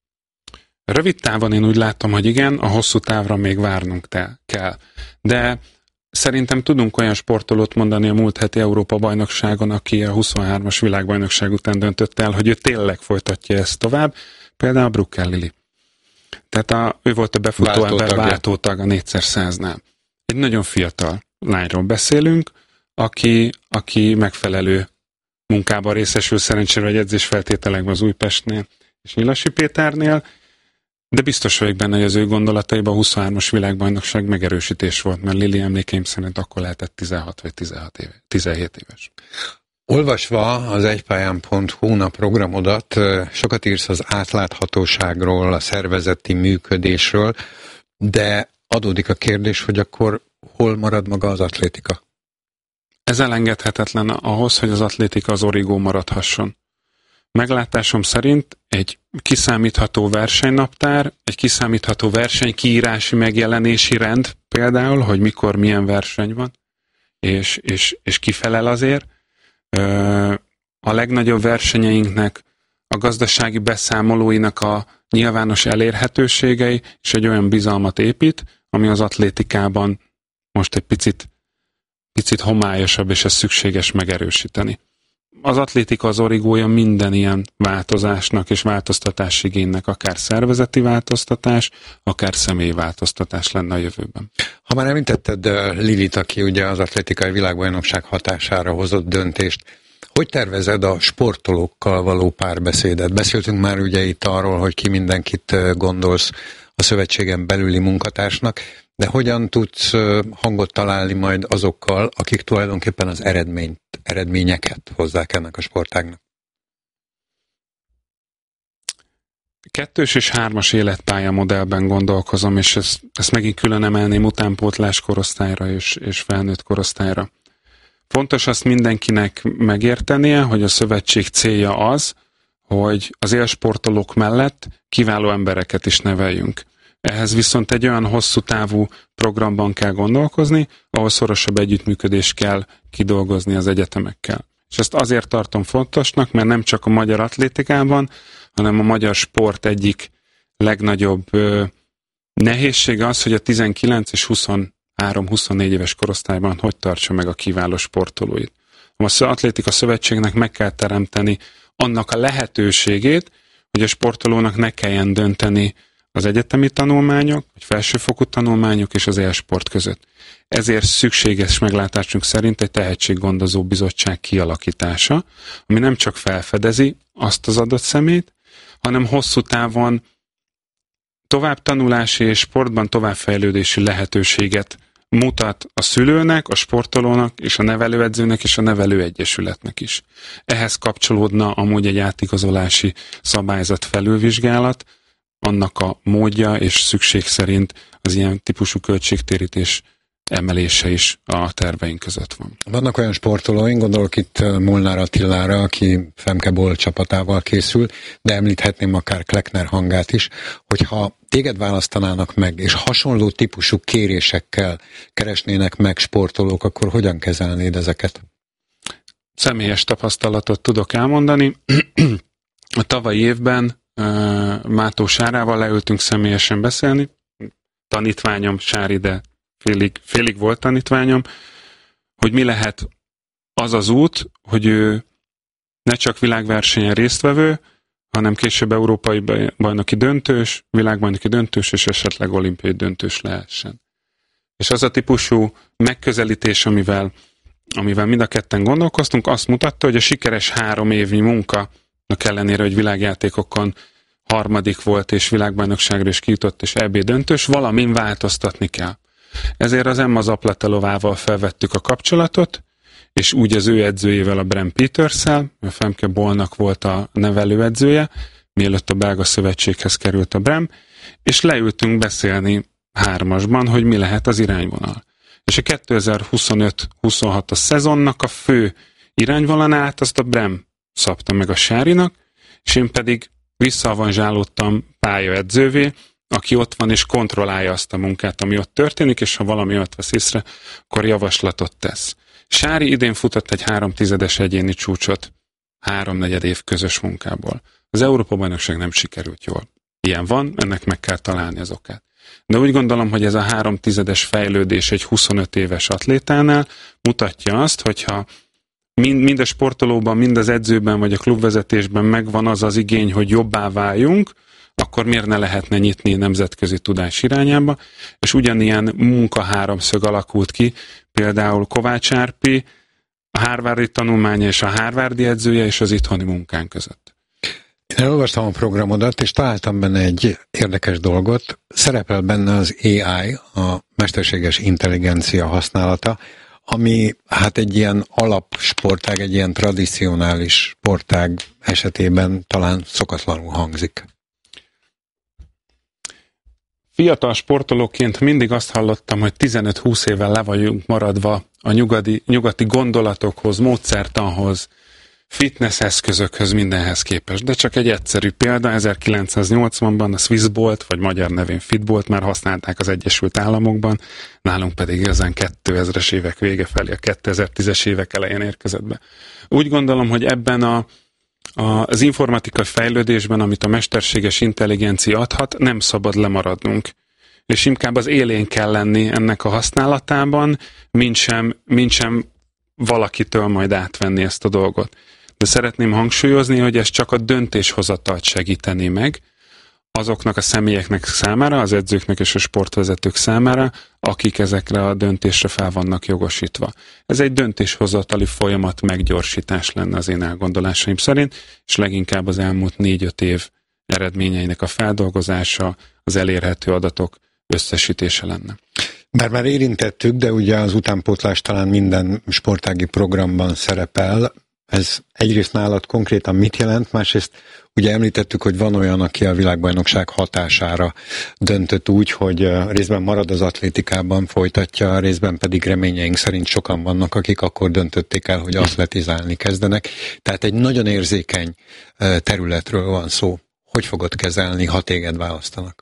Rövid távon én úgy látom, hogy igen, a hosszú távra még várnunk kell. De szerintem tudunk olyan sportolót mondani a múlt heti Európa-bajnokságon, aki a 23-as világbajnokság után döntött el, hogy ő tényleg folytatja ezt tovább, például Brooke Lily. Tehát ő volt a befutó ember váltótag a 4x100-nál. Egy nagyon fiatal lányról beszélünk, aki megfelelő munkában részesül szerencsére egy edzésfeltételekben az Újpestnél és Nyilasi Péternél, de biztos vagyok benne, hogy az ő gondolataiban a 23-as világbajnokság megerősítés volt, mert Lili emlékeim szerint akkor lehetett 16 vagy 17 éves. Olvasva az egypályán.hu a programodat, sokat írsz az átláthatóságról, a szervezeti működésről, de adódik a kérdés, hogy akkor hol marad maga az atlétika? Ez elengedhetetlen ahhoz, hogy az atlétika az origó maradhasson. Meglátásom szerint egy kiszámítható versenynaptár, egy kiszámítható versenykiírási megjelenési rend például, hogy mikor milyen verseny van, és ki felel azért. A legnagyobb versenyeinknek, a gazdasági beszámolóinak a nyilvános elérhetőségei, és egy olyan bizalmat épít, ami az atlétikában most egy picit homályosabb, és ez szükséges megerősíteni. Az atlétika az origója minden ilyen változásnak és változtatási igénynek, akár szervezeti változtatás, akár személyi változtatás lenne a jövőben. Ha már említetted Lilit, aki ugye az atlétikai világbajnokság hatására hozott döntést, hogy tervezed a sportolókkal való párbeszédet? Beszéltünk már ugye itt arról, hogy ki mindenkit gondolsz a szövetségen belüli munkatársnak, de hogyan tudsz hangot találni majd azokkal, akik tulajdonképpen az eredményeket hozzák ennek a sportágnak? 2-es és 3-as életpálya modellben gondolkozom, és ezt megint külön emelném utánpótlás korosztályra és felnőtt korosztályra. Fontos azt mindenkinek megértenie, hogy a szövetség célja az, hogy az élsportolók mellett kiváló embereket is neveljünk. Ehhez viszont egy olyan hosszú távú programban kell gondolkozni, ahol szorosabb együttműködést kell kidolgozni az egyetemekkel. És ezt azért tartom fontosnak, mert nem csak a magyar atlétikában, hanem a magyar sport egyik legnagyobb nehézsége az, hogy a 19 és 23-24 éves korosztályban hogy tartsa meg a kiváló sportolóit. Az Atlétika Szövetségnek meg kell teremteni annak a lehetőségét, hogy a sportolónak ne kelljen dönteni az egyetemi tanulmányok, vagy felsőfokú tanulmányok és az élsport között. Ezért szükséges meglátásunk szerint egy tehetséggondozó bizottság kialakítása, ami nem csak felfedezi azt az adott szemét, hanem hosszú távon továbbtanulási és sportban továbbfejlődési lehetőséget mutat a szülőnek, a sportolónak és a nevelőedzőnek és a nevelőegyesületnek is. Ehhez kapcsolódna amúgy egy átigazolási szabályzat felülvizsgálat, annak a módja és szükség szerint az ilyen típusú költségtérítés emelése is a terveink között van. Vannak olyan sportolóink, gondolok itt Molnár Attilára, aki Femke Boll csapatával készül, de említhetném akár Kleckner Hangát is, hogyha téged választanának meg, és hasonló típusú kérésekkel keresnének meg sportolók, akkor hogyan kezelnéd ezeket? Személyes tapasztalatot tudok elmondani. A tavalyi évben Mátó Sárával leültünk személyesen beszélni. Tanítványom Sári, de félig volt tanítványom, hogy mi lehet az az út, hogy ő ne csak világversenyen résztvevő, hanem később európai bajnoki döntős, világbajnoki döntős és esetleg olimpiai döntős lehessen. És az a típusú megközelítés, amivel mind a ketten gondolkoztunk, azt mutatta, hogy a sikeres 3 évnyi munka ellenére, hogy világjátékokon harmadik volt, és világbajnokságra is kijutott, és EB döntős, valamin változtatni kell. Ezért az Emma Zaplatelovával felvettük a kapcsolatot, és úgy az ő edzőjével, a Bram Peters-szel, a Femke Bollnak volt a nevelőedzője, mielőtt a belga szövetséghez került a Bram, és leültünk beszélni 3-asban, hogy mi lehet az irányvonal. És a 2025-26-os szezonnak a fő irányvonalát azt a Bram szabta meg a Sárinak, és én pedig visszaavanzsálódtam pályaedzővé, aki ott van és kontrollálja azt a munkát, ami ott történik, és ha valami ott vesz észre, akkor javaslatot tesz. Sári idén futott egy 3/10 egyéni csúcsot 3/4 év közös munkából. Az Európa-bajnokság nem sikerült jól. Ilyen van, ennek meg kell találni az okát. De úgy gondolom, hogy ez a 3/10 fejlődés egy 25 éves atlétánál mutatja azt, hogyha mind a sportolóban, mind az edzőben, vagy a klubvezetésben megvan az az igény, hogy jobbá váljunk, akkor miért ne lehetne nyitni nemzetközi tudás irányába, és ugyanilyen munkaháromszög alakult ki, például Kovács Árpi, a harvardi tanulmánya és a harvardi edzője és az itthoni munkán között. Én elolvastam a programodat, és találtam benne egy érdekes dolgot. Szerepel benne az AI, a mesterséges intelligencia használata, ami hát egy ilyen alapsportág, egy ilyen tradicionális sportág esetében talán szokatlanul hangzik. Fiatal sportolóként mindig azt hallottam, hogy 15-20 évvel le vagyunk maradva a nyugati gondolatokhoz, módszertanhoz, fitness eszközökhöz, mindenhez képest. De csak egy egyszerű példa, 1980-ban a Swissbolt, vagy magyar nevén Fitbolt már használták az Egyesült Államokban, nálunk pedig igazán 2000-es évek vége felé, a 2010-es évek elején érkezett be. Úgy gondolom, hogy ebben az informatikai fejlődésben, amit a mesterséges intelligencia adhat, nem szabad lemaradnunk. És inkább az élén kell lenni ennek a használatában, mint sem valakitől majd átvenni ezt a dolgot. De szeretném hangsúlyozni, hogy ez csak a döntéshozatalt segíteni meg azoknak a személyeknek számára, az edzőknek és a sportvezetők számára, akik ezekre a döntésre fel vannak jogosítva. Ez egy döntéshozatali folyamat meggyorsítás lenne az én elgondolásaim szerint, és leginkább az elmúlt 4-5 év eredményeinek a feldolgozása, az elérhető adatok összesítése lenne. Bár már érintettük, de ugye az utánpótlás talán minden sportági programban szerepel. Ez egyrészt nálad konkrétan mit jelent, másrészt ugye említettük, hogy van olyan, aki a világbajnokság hatására döntött úgy, hogy részben marad az atlétikában, folytatja, részben pedig reményeink szerint sokan vannak, akik akkor döntötték el, hogy atletizálni kezdenek. Tehát egy nagyon érzékeny területről van szó. Hogy fogod kezelni, ha téged választanak?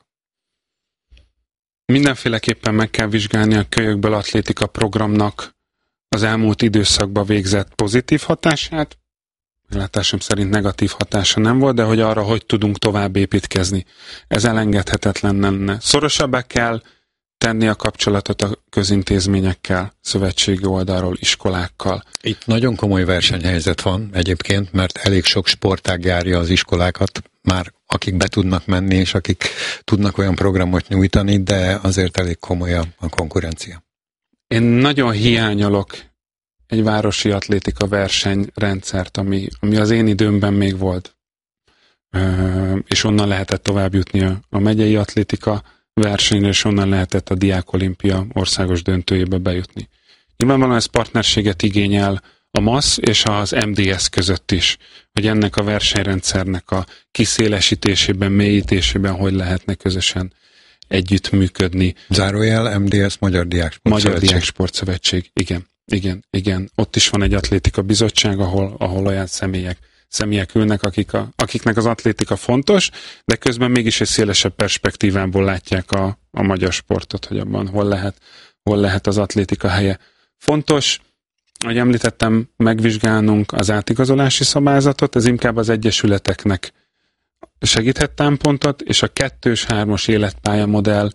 Mindenféleképpen meg kell vizsgálni a Kölyökből atlétika programnak az elmúlt időszakban végzett pozitív hatását. Látásom szerint negatív hatása nem volt, de hogy arra, hogy tudunk tovább építkezni. Ez elengedhetetlen lenne. Szorosabbá kell tenni a kapcsolatot a közintézményekkel, szövetségi oldalról, iskolákkal. Itt nagyon komoly versenyhelyzet van egyébként, mert elég sok sportág járja az iskolákat, már akik be tudnak menni, és akik tudnak olyan programot nyújtani, de azért elég komoly a konkurencia. Én nagyon hiányolok egy városi atlétika versenyrendszert, ami az én időmben még volt. És onnan lehetett tovább jutni a megyei atlétika versenyre, és onnan lehetett a Diákolimpia országos döntőjébe bejutni. Nyilvánvalóan ez partnerséget igényel a MASZ és az MDS között is, hogy ennek a versenyrendszernek a kiszélesítésében, mélyítésében hogy lehetne közösen együttműködni. Zárójel MDS, Magyar Diáksportszövetség. Igen. Ott is van egy atlétika bizottság, ahol olyan személyek ülnek, akiknek az atlétika fontos, de közben mégis egy szélesebb perspektívából látják a magyar sportot, hogy abban hol lehet az atlétika helye. Fontos, ahogy említettem, megvizsgálnunk az átigazolási szabályzatot, ez inkább az egyesületeknek segíthet támpontot, és a 2-3-as életpályamodell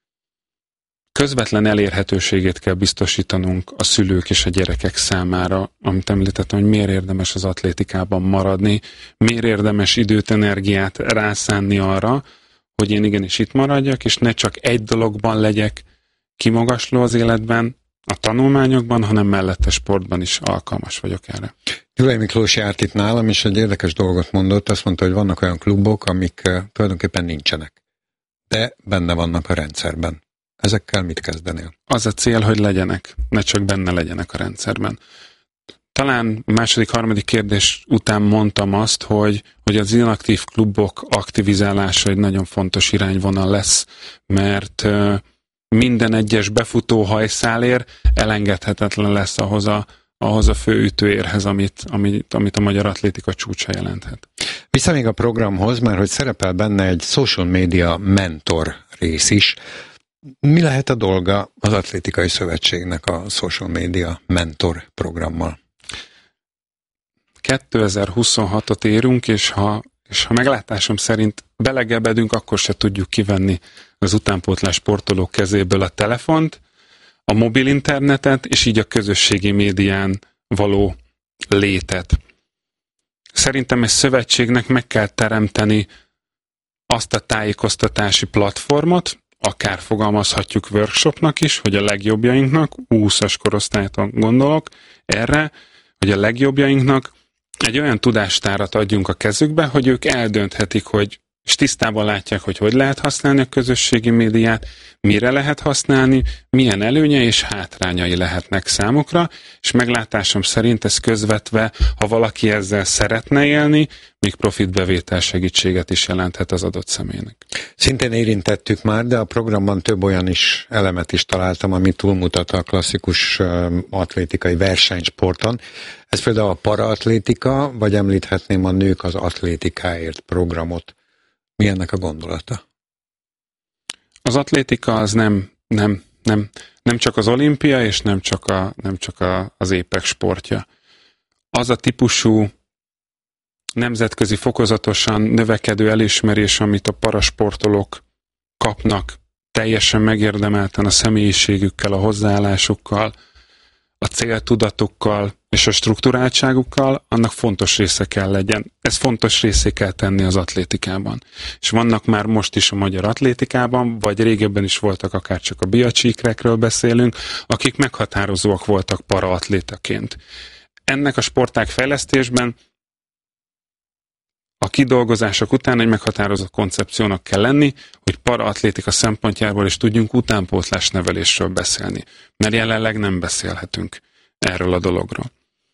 közvetlen elérhetőségét kell biztosítanunk a szülők és a gyerekek számára, amit említettem, hogy miért érdemes az atlétikában maradni, miért érdemes időt, energiát rászánni arra, hogy én igenis itt maradjak, és ne csak egy dologban legyek kimagasló az életben, a tanulmányokban, hanem mellette sportban is alkalmas vagyok erre. Gyulai Miklós járt itt nálam, és egy érdekes dolgot mondott, azt mondta, hogy vannak olyan klubok, amik tulajdonképpen nincsenek, de benne vannak a rendszerben. Ezekkel mit kezdenél? Az a cél, hogy legyenek, ne csak benne legyenek a rendszerben. Talán a második-harmadik kérdés után mondtam azt, hogy az inaktív klubok aktivizálása egy nagyon fontos irányvonal lesz, mert minden egyes befutó hajszálért elengedhetetlen lesz ahhoz a főütőérhez, amit a magyar atlétika csúcsa jelenthet. Vissza még a programhoz, mert hogy szerepel benne egy social media mentor rész is. Mi lehet a dolga az Atlétikai Szövetségnek a social media mentor programmal? 2026-ot érünk, és ha meglátásom szerint belegebedünk, akkor se tudjuk kivenni az utánpótlás sportolók kezéből a telefont, a mobil internetet, és így a közösségi médián való létet. Szerintem egy szövetségnek meg kell teremteni azt a tájékoztatási platformot, akár fogalmazhatjuk workshopnak is, hogy a legjobbjainknak, 20-as korosztályton gondolok erre, hogy a legjobbjainknak egy olyan tudástárat adjunk a kezükbe, hogy ők eldönthetik, hogy és tisztában látják, hogy lehet használni a közösségi médiát, mire lehet használni, milyen előnye és hátrányai lehetnek számukra, és meglátásom szerint ez közvetve, ha valaki ezzel szeretne élni, még profitbevétel segítséget is jelenthet az adott személynek. Szintén érintettük már, de a programban több olyan is elemet is találtam, ami túlmutat a klasszikus atlétikai versenysporton. Ez például a paraatlétika, vagy említhetném a Nők az atlétikáért programot. Mi ennek a gondolata? Az atlétika az nem csak az olimpia, és nem csak az épek sportja. Az a típusú nemzetközi fokozatosan növekedő elismerés, amit a parasportolók kapnak teljesen megérdemelten a személyiségükkel, a hozzáállásukkal, a céltudatukkal és a strukturáltságukkal, annak fontos része kell legyen. Ez fontos részé kell tenni az atlétikában. És vannak már most is a magyar atlétikában, vagy régebben is voltak, akár csak a biacsíkrekről beszélünk, akik meghatározóak voltak paraatlétaként. Ennek a sportág fejlesztésben a kidolgozások után egy meghatározott koncepciónak kell lenni, hogy paraatlétika szempontjából is tudjunk utánpótlás nevelésről beszélni. Mert jelenleg nem beszélhetünk erről a dologról.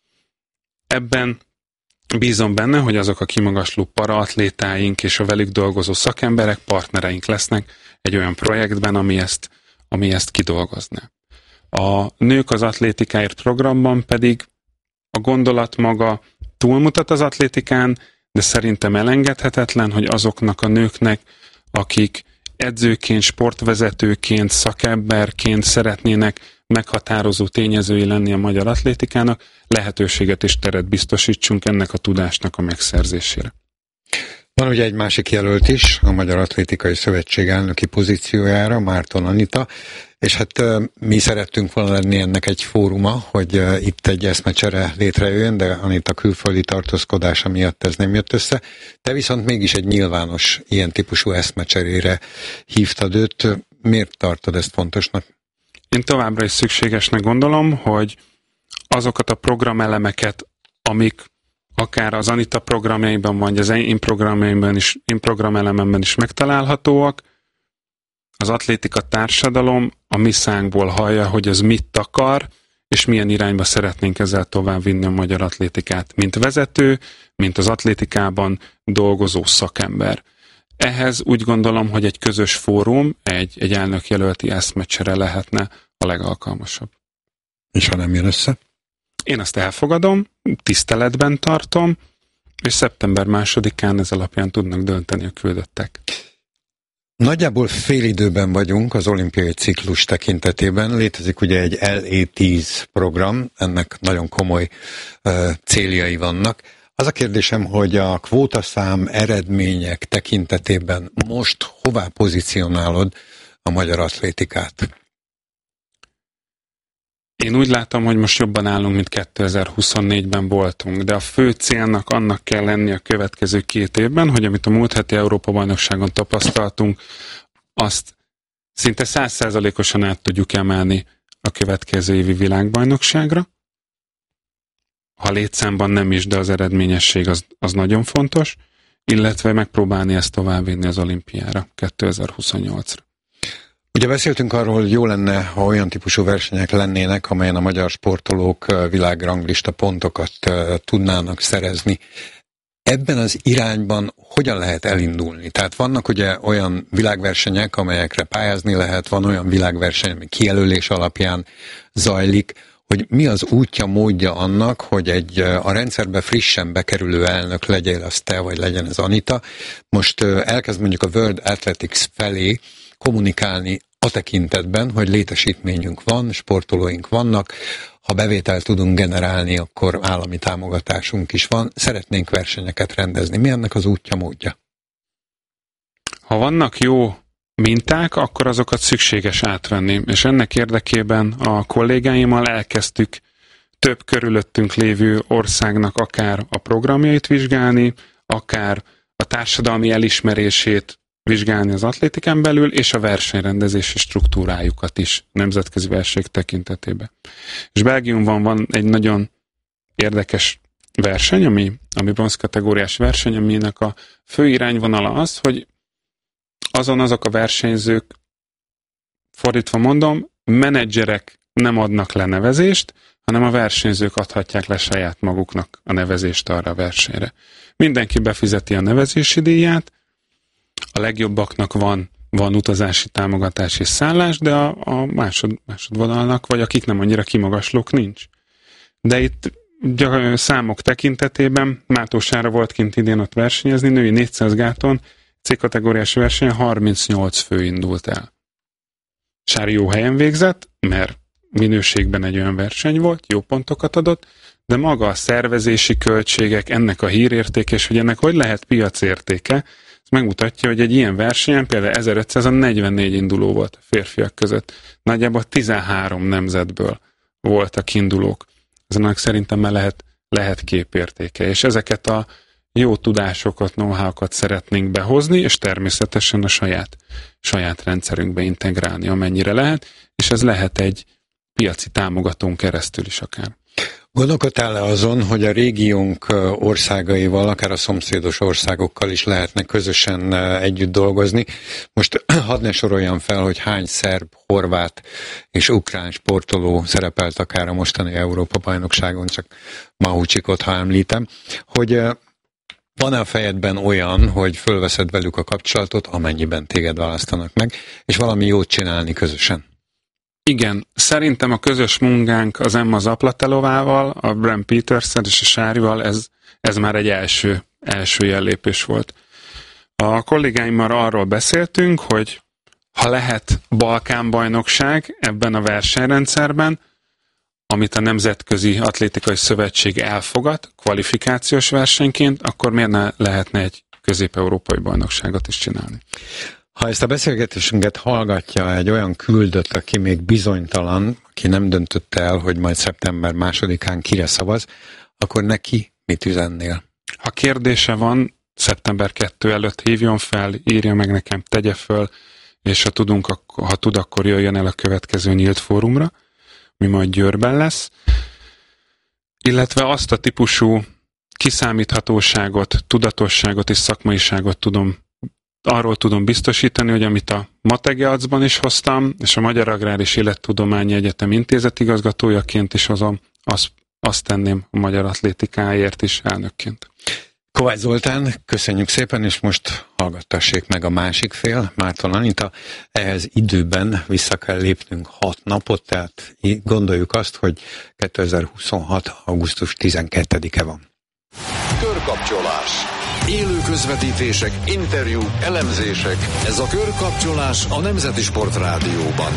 Ebben bízom benne, hogy azok a kimagasló paraatlétáink és a velük dolgozó szakemberek, partnereink lesznek egy olyan projektben, ami ezt kidolgozná. A Nők az atlétikáért programban pedig a gondolat maga túlmutat az atlétikán, de szerintem elengedhetetlen, hogy azoknak a nőknek, akik edzőként, sportvezetőként, szakemberként szeretnének meghatározó tényezői lenni a magyar atlétikának, lehetőséget és teret biztosítsunk ennek a tudásnak a megszerzésére. Van ugye egy másik jelölt is, a Magyar Atlétikai Szövetség elnöki pozíciójára, Márton Anita, és hát mi szerettünk volna lenni ennek egy fóruma, hogy itt egy eszmecsere létrejöjjön, de Anita külföldi tartózkodása miatt ez nem jött össze. Te viszont mégis egy nyilvános ilyen típusú eszmecserére hívtad őt. Miért tartod ezt fontosnak? Én továbbra is szükségesnek gondolom, hogy azokat a programelemeket, amik akár az Anita programjaiban, vagy az én programelememben is megtalálhatóak, az atlétika társadalom a mi szánkból hallja, hogy ez mit akar, és milyen irányba szeretnénk ezzel tovább vinni a magyar atlétikát, mint vezető, mint az atlétikában dolgozó szakember. Ehhez úgy gondolom, hogy egy közös fórum, egy elnökjelölti eszmecsere lehetne a legalkalmasabb. És ha nem jön össze? Én azt elfogadom, tiszteletben tartom, és szeptember 2-án ez alapján tudnak dönteni a küldöttek. Nagyjából félidőben vagyunk az olimpiai ciklus tekintetében. Létezik ugye egy LE10 program, ennek nagyon komoly céljai vannak. Az a kérdésem, hogy a kvótaszám eredmények tekintetében most hová pozícionálod a magyar atlétikát? Én úgy látom, hogy most jobban állunk, mint 2024-ben voltunk, de a fő célnak annak kell lenni a következő 2 évben, hogy amit a múlt heti Európa-bajnokságon tapasztaltunk, azt szinte 100%-osan át tudjuk emelni a következő évi világbajnokságra. Ha létszámban nem is, de az eredményesség az nagyon fontos, illetve megpróbálni ezt továbbvinni az olimpiára 2028-ra. Ugye beszéltünk arról, hogy jó lenne, ha olyan típusú versenyek lennének, amelyen a magyar sportolók világranglista pontokat tudnának szerezni. Ebben az irányban hogyan lehet elindulni? Tehát vannak ugye olyan világversenyek, amelyekre pályázni lehet, van olyan világverseny, ami kijelölés alapján zajlik, hogy mi az útja, módja annak, hogy a rendszerbe frissen bekerülő elnök legyél az te, vagy legyen ez Anita. Most elkezd mondjuk a World Athletics felé kommunikálni a tekintetben, hogy létesítményünk van, sportolóink vannak, ha bevételt tudunk generálni, akkor állami támogatásunk is van, szeretnénk versenyeket rendezni. Mi ennek az útja, módja? Ha vannak jó minták, akkor azokat szükséges átvenni, és ennek érdekében a kollégáimmal elkezdtük több körülöttünk lévő országnak akár a programjait vizsgálni, akár a társadalmi elismerését vizsgálni az atlétikán belül, és a versenyrendezési struktúrájukat is nemzetközi versenyek tekintetében. És Belgiumban van egy nagyon érdekes verseny, ami bronzkategóriás verseny, aminek a fő irányvonala az, hogy azok a versenyzők, fordítva mondom, menedzserek nem adnak le nevezést, hanem a versenyzők adhatják le saját maguknak a nevezést arra a versenyre. Mindenki befizeti a nevezési díját, a legjobbaknak van utazási támogatás és szállás, de a másodvonalnak, vagy akik nem annyira kimagaslók, nincs. De itt számok tekintetében Mátósára volt kint idén ott versenyezni, női 400 gáton, C-kategóriás versenyen 38 fő indult el. Sári jó helyen végzett, mert minőségben egy olyan verseny volt, jó pontokat adott, de maga a szervezési költségek, ennek a hírértéke, és hogy ennek hogy lehet piacértéke, ez megmutatja, hogy egy ilyen versenyen például 1544 induló volt a férfiak között. Nagyjából 13 nemzetből voltak indulók. Ezenek szerintem már lehet képértéke, és ezeket a jó tudásokat, know-how-kat szeretnénk behozni, és természetesen a saját rendszerünkbe integrálni, amennyire lehet, és ez lehet egy piaci támogatón keresztül is akár. Gondolkodtál-e azon, hogy a régiónk országaival, akár a szomszédos országokkal is lehetne közösen együtt dolgozni? Most hadd ne soroljam fel, hogy hány szerb, horvát és ukrán sportoló szerepelt akár a mostani Európa-bajnokságon, csak Mahucsikot, ha említem, hogy van-e a fejedben olyan, hogy fölveszed velük a kapcsolatot, amennyiben téged választanak meg, és valami jót csinálni közösen? Igen, szerintem a közös munkánk az Emma Zaplatelovával, a Bram Peters-szel és a Sárival, ez már egy első jellépés volt. A kollégáimmal arról beszéltünk, hogy ha lehet Balkán-bajnokság ebben a versenyrendszerben, amit a Nemzetközi Atlétikai Szövetség elfogad kvalifikációs versenyként, akkor miért ne lehetne egy közép-európai bajnokságot is csinálni? Ha ezt a beszélgetésünket hallgatja egy olyan küldött, aki még bizonytalan, aki nem döntötte el, hogy majd szeptember 2-án kire szavaz, akkor neki mit üzennél? Ha kérdése van, szeptember 2 előtt hívjon fel, írja meg nekem, tegye föl, és ha tud, akkor jöjjön el a következő nyílt fórumra, mi majd Győrben lesz. Illetve azt a típusú kiszámíthatóságot, tudatosságot és szakmaiságot arról tudom biztosítani, hogy amit a Mategeacban is hoztam, és a Magyar Agrár és Élettudományi Egyetem intézetigazgatójaként is hozom, azt tenném a magyar atlétikáért is elnökként. Kovács Zoltán, köszönjük szépen, és most hallgattassék meg a másik fél, Márton Anita. Ehhez időben vissza kell lépnünk 6 napot, tehát gondoljuk azt, hogy 2026. augusztus 12-e van. Körkapcsolás. Élő közvetítések, interjúk, elemzések. Ez a Körkapcsolás a Nemzeti Sport Rádióban.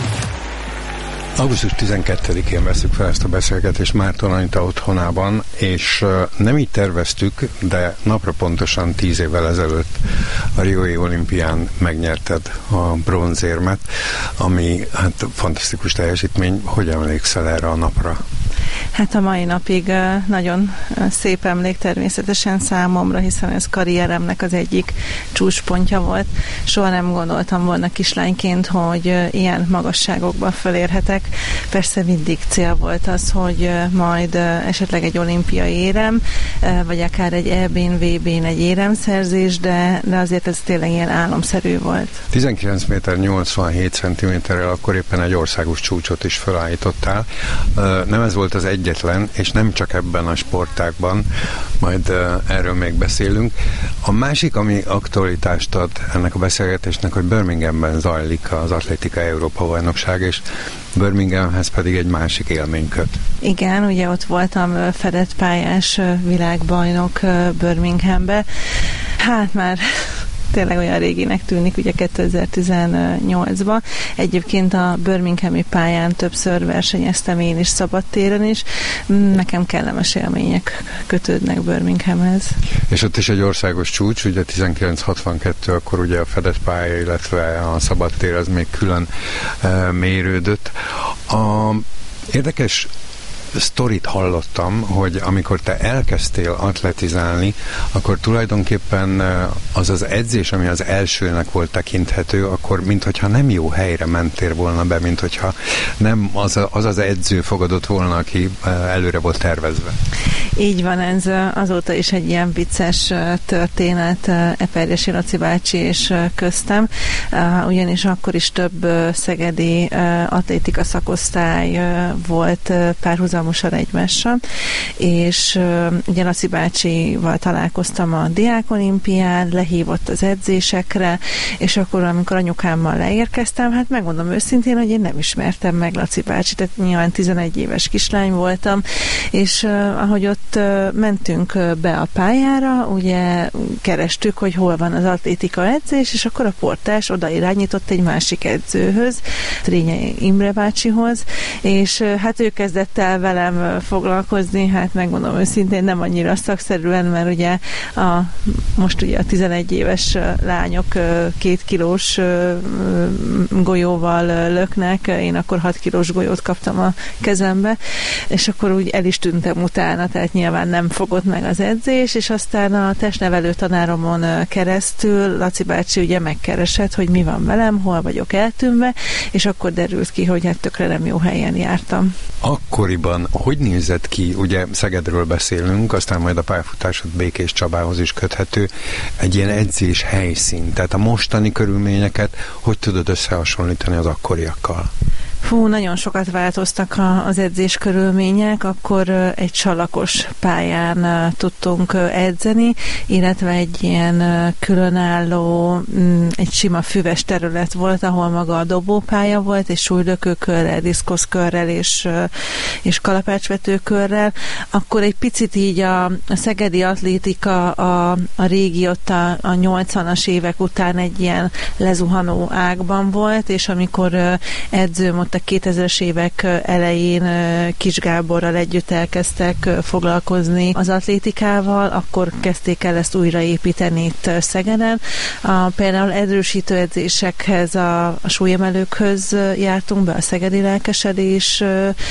Augusztus 12-én veszük fel ezt a beszélgetést Márton Anita otthonában, és nem így terveztük, de napra pontosan 10 évvel ezelőtt a Riói olimpián megnyerted a bronzérmet, ami hát fantasztikus teljesítmény. Hogy emlékszel erre a napra? Hát a mai napig nagyon szép emlék természetesen számomra, hiszen ez karrieremnek az egyik csúcspontja volt. Soha nem gondoltam volna kislányként, hogy ilyen magasságokba felérhetek. Persze mindig cél volt az, hogy majd esetleg egy olimpiai érem, vagy akár egy EB-n, VB-n egy éremszerzés, de azért ez tényleg ilyen álomszerű volt. 19 méter 87 centiméterrel akkor éppen egy országos csúcsot is felállítottál. Nem ez volt az egyetlen, és nem csak ebben a sportágban, majd erről még beszélünk. A másik, ami aktualitást ad ennek a beszélgetésnek, hogy Birminghamben zajlik az Atlétika Európa-bajnokság, és Birminghamhez pedig egy másik élmény köt. Igen, ugye ott voltam fedett pályás világbajnok Birminghambe. Hát már tényleg olyan réginek tűnik, ugye 2018-ban. Egyébként a birminghami pályán többször versenyeztem én is szabadtéren is. Nekem kellemes élmények kötődnek Birminghamhez. És ott is egy országos csúcs, ugye 1962, akkor ugye a fedett pálya, illetve a szabadtér az még külön mérődött. Érdekes sztorit hallottam, hogy amikor te elkezdtél atletizálni, akkor tulajdonképpen az az edzés, ami az elsőnek volt tekinthető, akkor minthogyha nem jó helyre mentél volna be, minthogyha nem az edző fogadott volna, aki előre volt tervezve. Így van, ez azóta is egy ilyen vicces történet Eperjesi Laci bácsi és köztem, ugyanis akkor is több szegedi atlétika szakosztály volt párhuzamosan egymással, és ugye Laci bácsival találkoztam a diákolimpián, lehívott az edzésekre, és akkor, amikor anyukámmal leérkeztem, hát megmondom őszintén, hogy én nem ismertem meg Laci bácsit, tehát nyilván 11 éves kislány voltam, és ahogy ott mentünk be a pályára, ugye kerestük, hogy hol van az atlétika edzés, és akkor a portás oda irányított egy másik edzőhöz, Trényei Imre bácsihoz, és hát ő kezdett el velem foglalkozni, hát megmondom őszintén, nem annyira szakszerűen, mert ugye most ugye a 11 éves lányok 2 kilós golyóval löknek, én akkor 6 kilós golyót kaptam a kezembe, és akkor úgy el is tűntem utána, tehát nyilván nem fogott meg az edzés, és aztán a testnevelő tanáromon keresztül Laci bácsi ugye megkeresett, hogy mi van velem, hol vagyok eltűnve, és akkor derült ki, hogy hát tökre nem jó helyen jártam. Akkoriban hogy nézett ki, ugye Szegedről beszélünk, aztán majd a pályafutásod Békés Csabához is köthető, egy ilyen edzés helyszín, tehát a mostani körülményeket hogy tudod összehasonlítani az akkoriakkal? Nagyon sokat változtak az edzés körülmények, akkor egy salakos pályán tudtunk edzeni, illetve egy ilyen különálló, egy sima füves terület volt, ahol maga a dobópálya volt, és súlylökőkörrel, diszkoszkörrel és kalapácsvetőkörrel. Akkor egy picit így a szegedi atlétika a régi ott a 80-as évek után egy ilyen lezuhanó ágban volt, és amikor edzőm ott a 2000-es évek elején Kis Gáborral együtt elkezdtek foglalkozni az atlétikával, akkor kezdték el ezt újraépíteni itt Szegeden. Például erősítő edzésekhez a súlyemelőkhöz jártunk be, a Szegedi Lelkesedés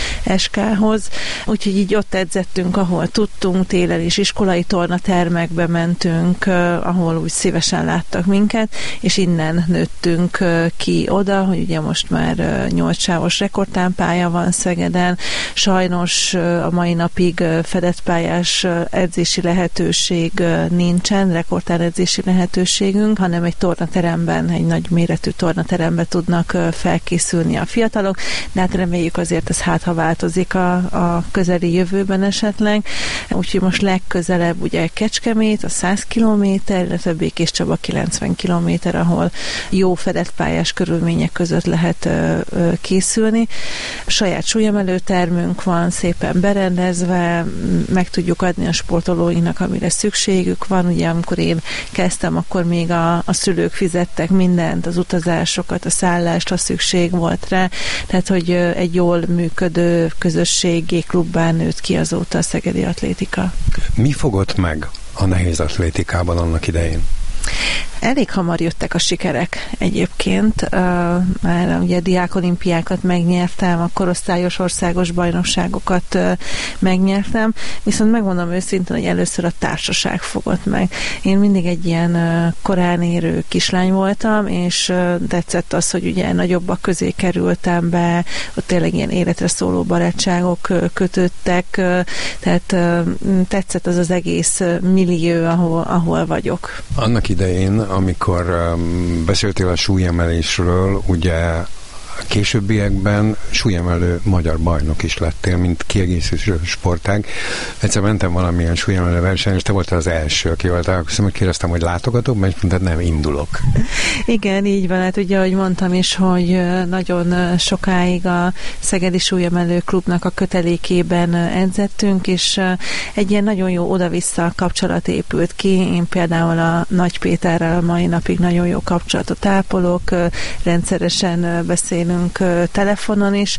SK-hoz, úgyhogy így ott edzettünk, ahol tudtunk, télen is iskolai tornatermekbe mentünk, ahol úgy szívesen láttak minket, és innen nőttünk ki oda, hogy ugye most már 8 sávos rekordtámpálya van Szegeden. Sajnos a mai napig fedett pályás edzési lehetőség nincsen, rekordtán edzési lehetőségünk, hanem egy tornateremben, egy nagy méretű tornateremben tudnak felkészülni a fiatalok, de hát reméljük azért ez ha változik a közeli jövőben esetleg. Úgyhogy most legközelebb ugye Kecskemét, a 100 km, illetve Békés Csaba 90 km, ahol jó fedett pályás körülmények között lehet készülni. Saját súlyemelőtermünk van, szépen berendezve, meg tudjuk adni a sportolóinknak, amire szükségük van. Ugye amikor én kezdtem, akkor még a szülők fizettek mindent, az utazásokat, a szállást, ha szükség volt rá. Tehát, hogy egy jól működő közösségi klubbán nőtt ki azóta a szegedi atlétika. Mi fogott meg a nehéz atlétikában annak idején? Elég hamar jöttek a sikerek egyébként. Már ugye diákolimpiákat megnyertem, a korosztályos országos bajnokságokat megnyertem, viszont megmondom őszintén, hogy először a társaság fogott meg. Én mindig egy ilyen korán érő kislány voltam, és tetszett az, hogy ugye nagyobbak közé kerültem be, ott tényleg ilyen életre szóló barátságok kötöttek, tehát tetszett az az egész millió, ahol vagyok. Annak idején, amikor beszéltél a súlyemelésről, ugye későbbiekben súlyemelő magyar bajnok is lettél, mint kiegészítő sportág. Egyszer mentem valamilyen súlyemelő versenyen, és te voltál az első, akivel találkoztam, hogy kérdeztem, hogy látogatok, mert mondtad, nem, indulok. Igen, így van. Hát ugye, ahogy mondtam is, hogy nagyon sokáig a Szegedi Súlyemelő Klubnak a kötelékében edzettünk, és egy ilyen nagyon jó oda-vissza kapcsolat épült ki. Én például a Nagy Péterrel a mai napig nagyon jó kapcsolatot ápolok, rendszeresen beszélünk telefonon is,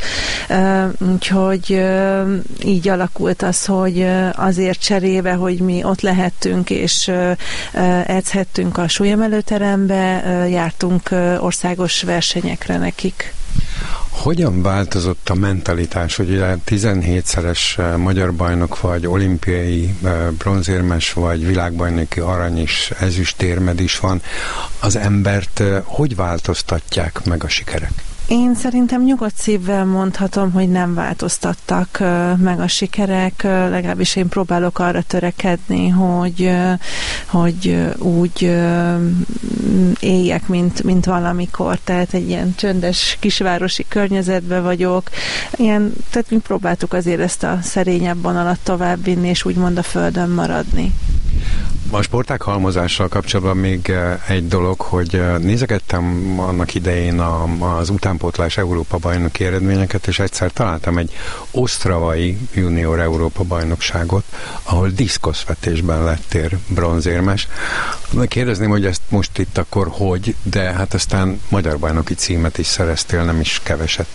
úgyhogy így alakult az, hogy azért cserébe, hogy mi ott lehettünk és edzhettünk a súlyemelőterembe, jártunk országos versenyekre nekik. Hogyan változott a mentalitás, hogy ugye 17-szeres magyar bajnok vagy, olimpiai bronzérmes vagy, világbajnoki arany és ezüstérmed is van. Az embert hogy változtatják meg a sikerek? Én szerintem nyugodt szívvel mondhatom, hogy nem változtattak meg a sikerek, legalábbis én próbálok arra törekedni, hogy úgy éljek, mint valamikor, tehát egy ilyen csöndes kisvárosi környezetben vagyok. Tehát mi próbáltuk azért ezt a szerényebb vonalat továbbvinni, és úgymond a földön maradni. A sportág halmozással kapcsolatban még egy dolog, hogy nézegettem annak idején az utánpótlás Európa bajnoki eredményeket, és egyszer találtam egy osztravai junior Európa bajnokságot, ahol diszkoszvetésben lettél bronzérmes. Kérdezném, hogy ezt most itt akkor hogy, de hát aztán magyar bajnoki címet is szereztél, nem is keveset.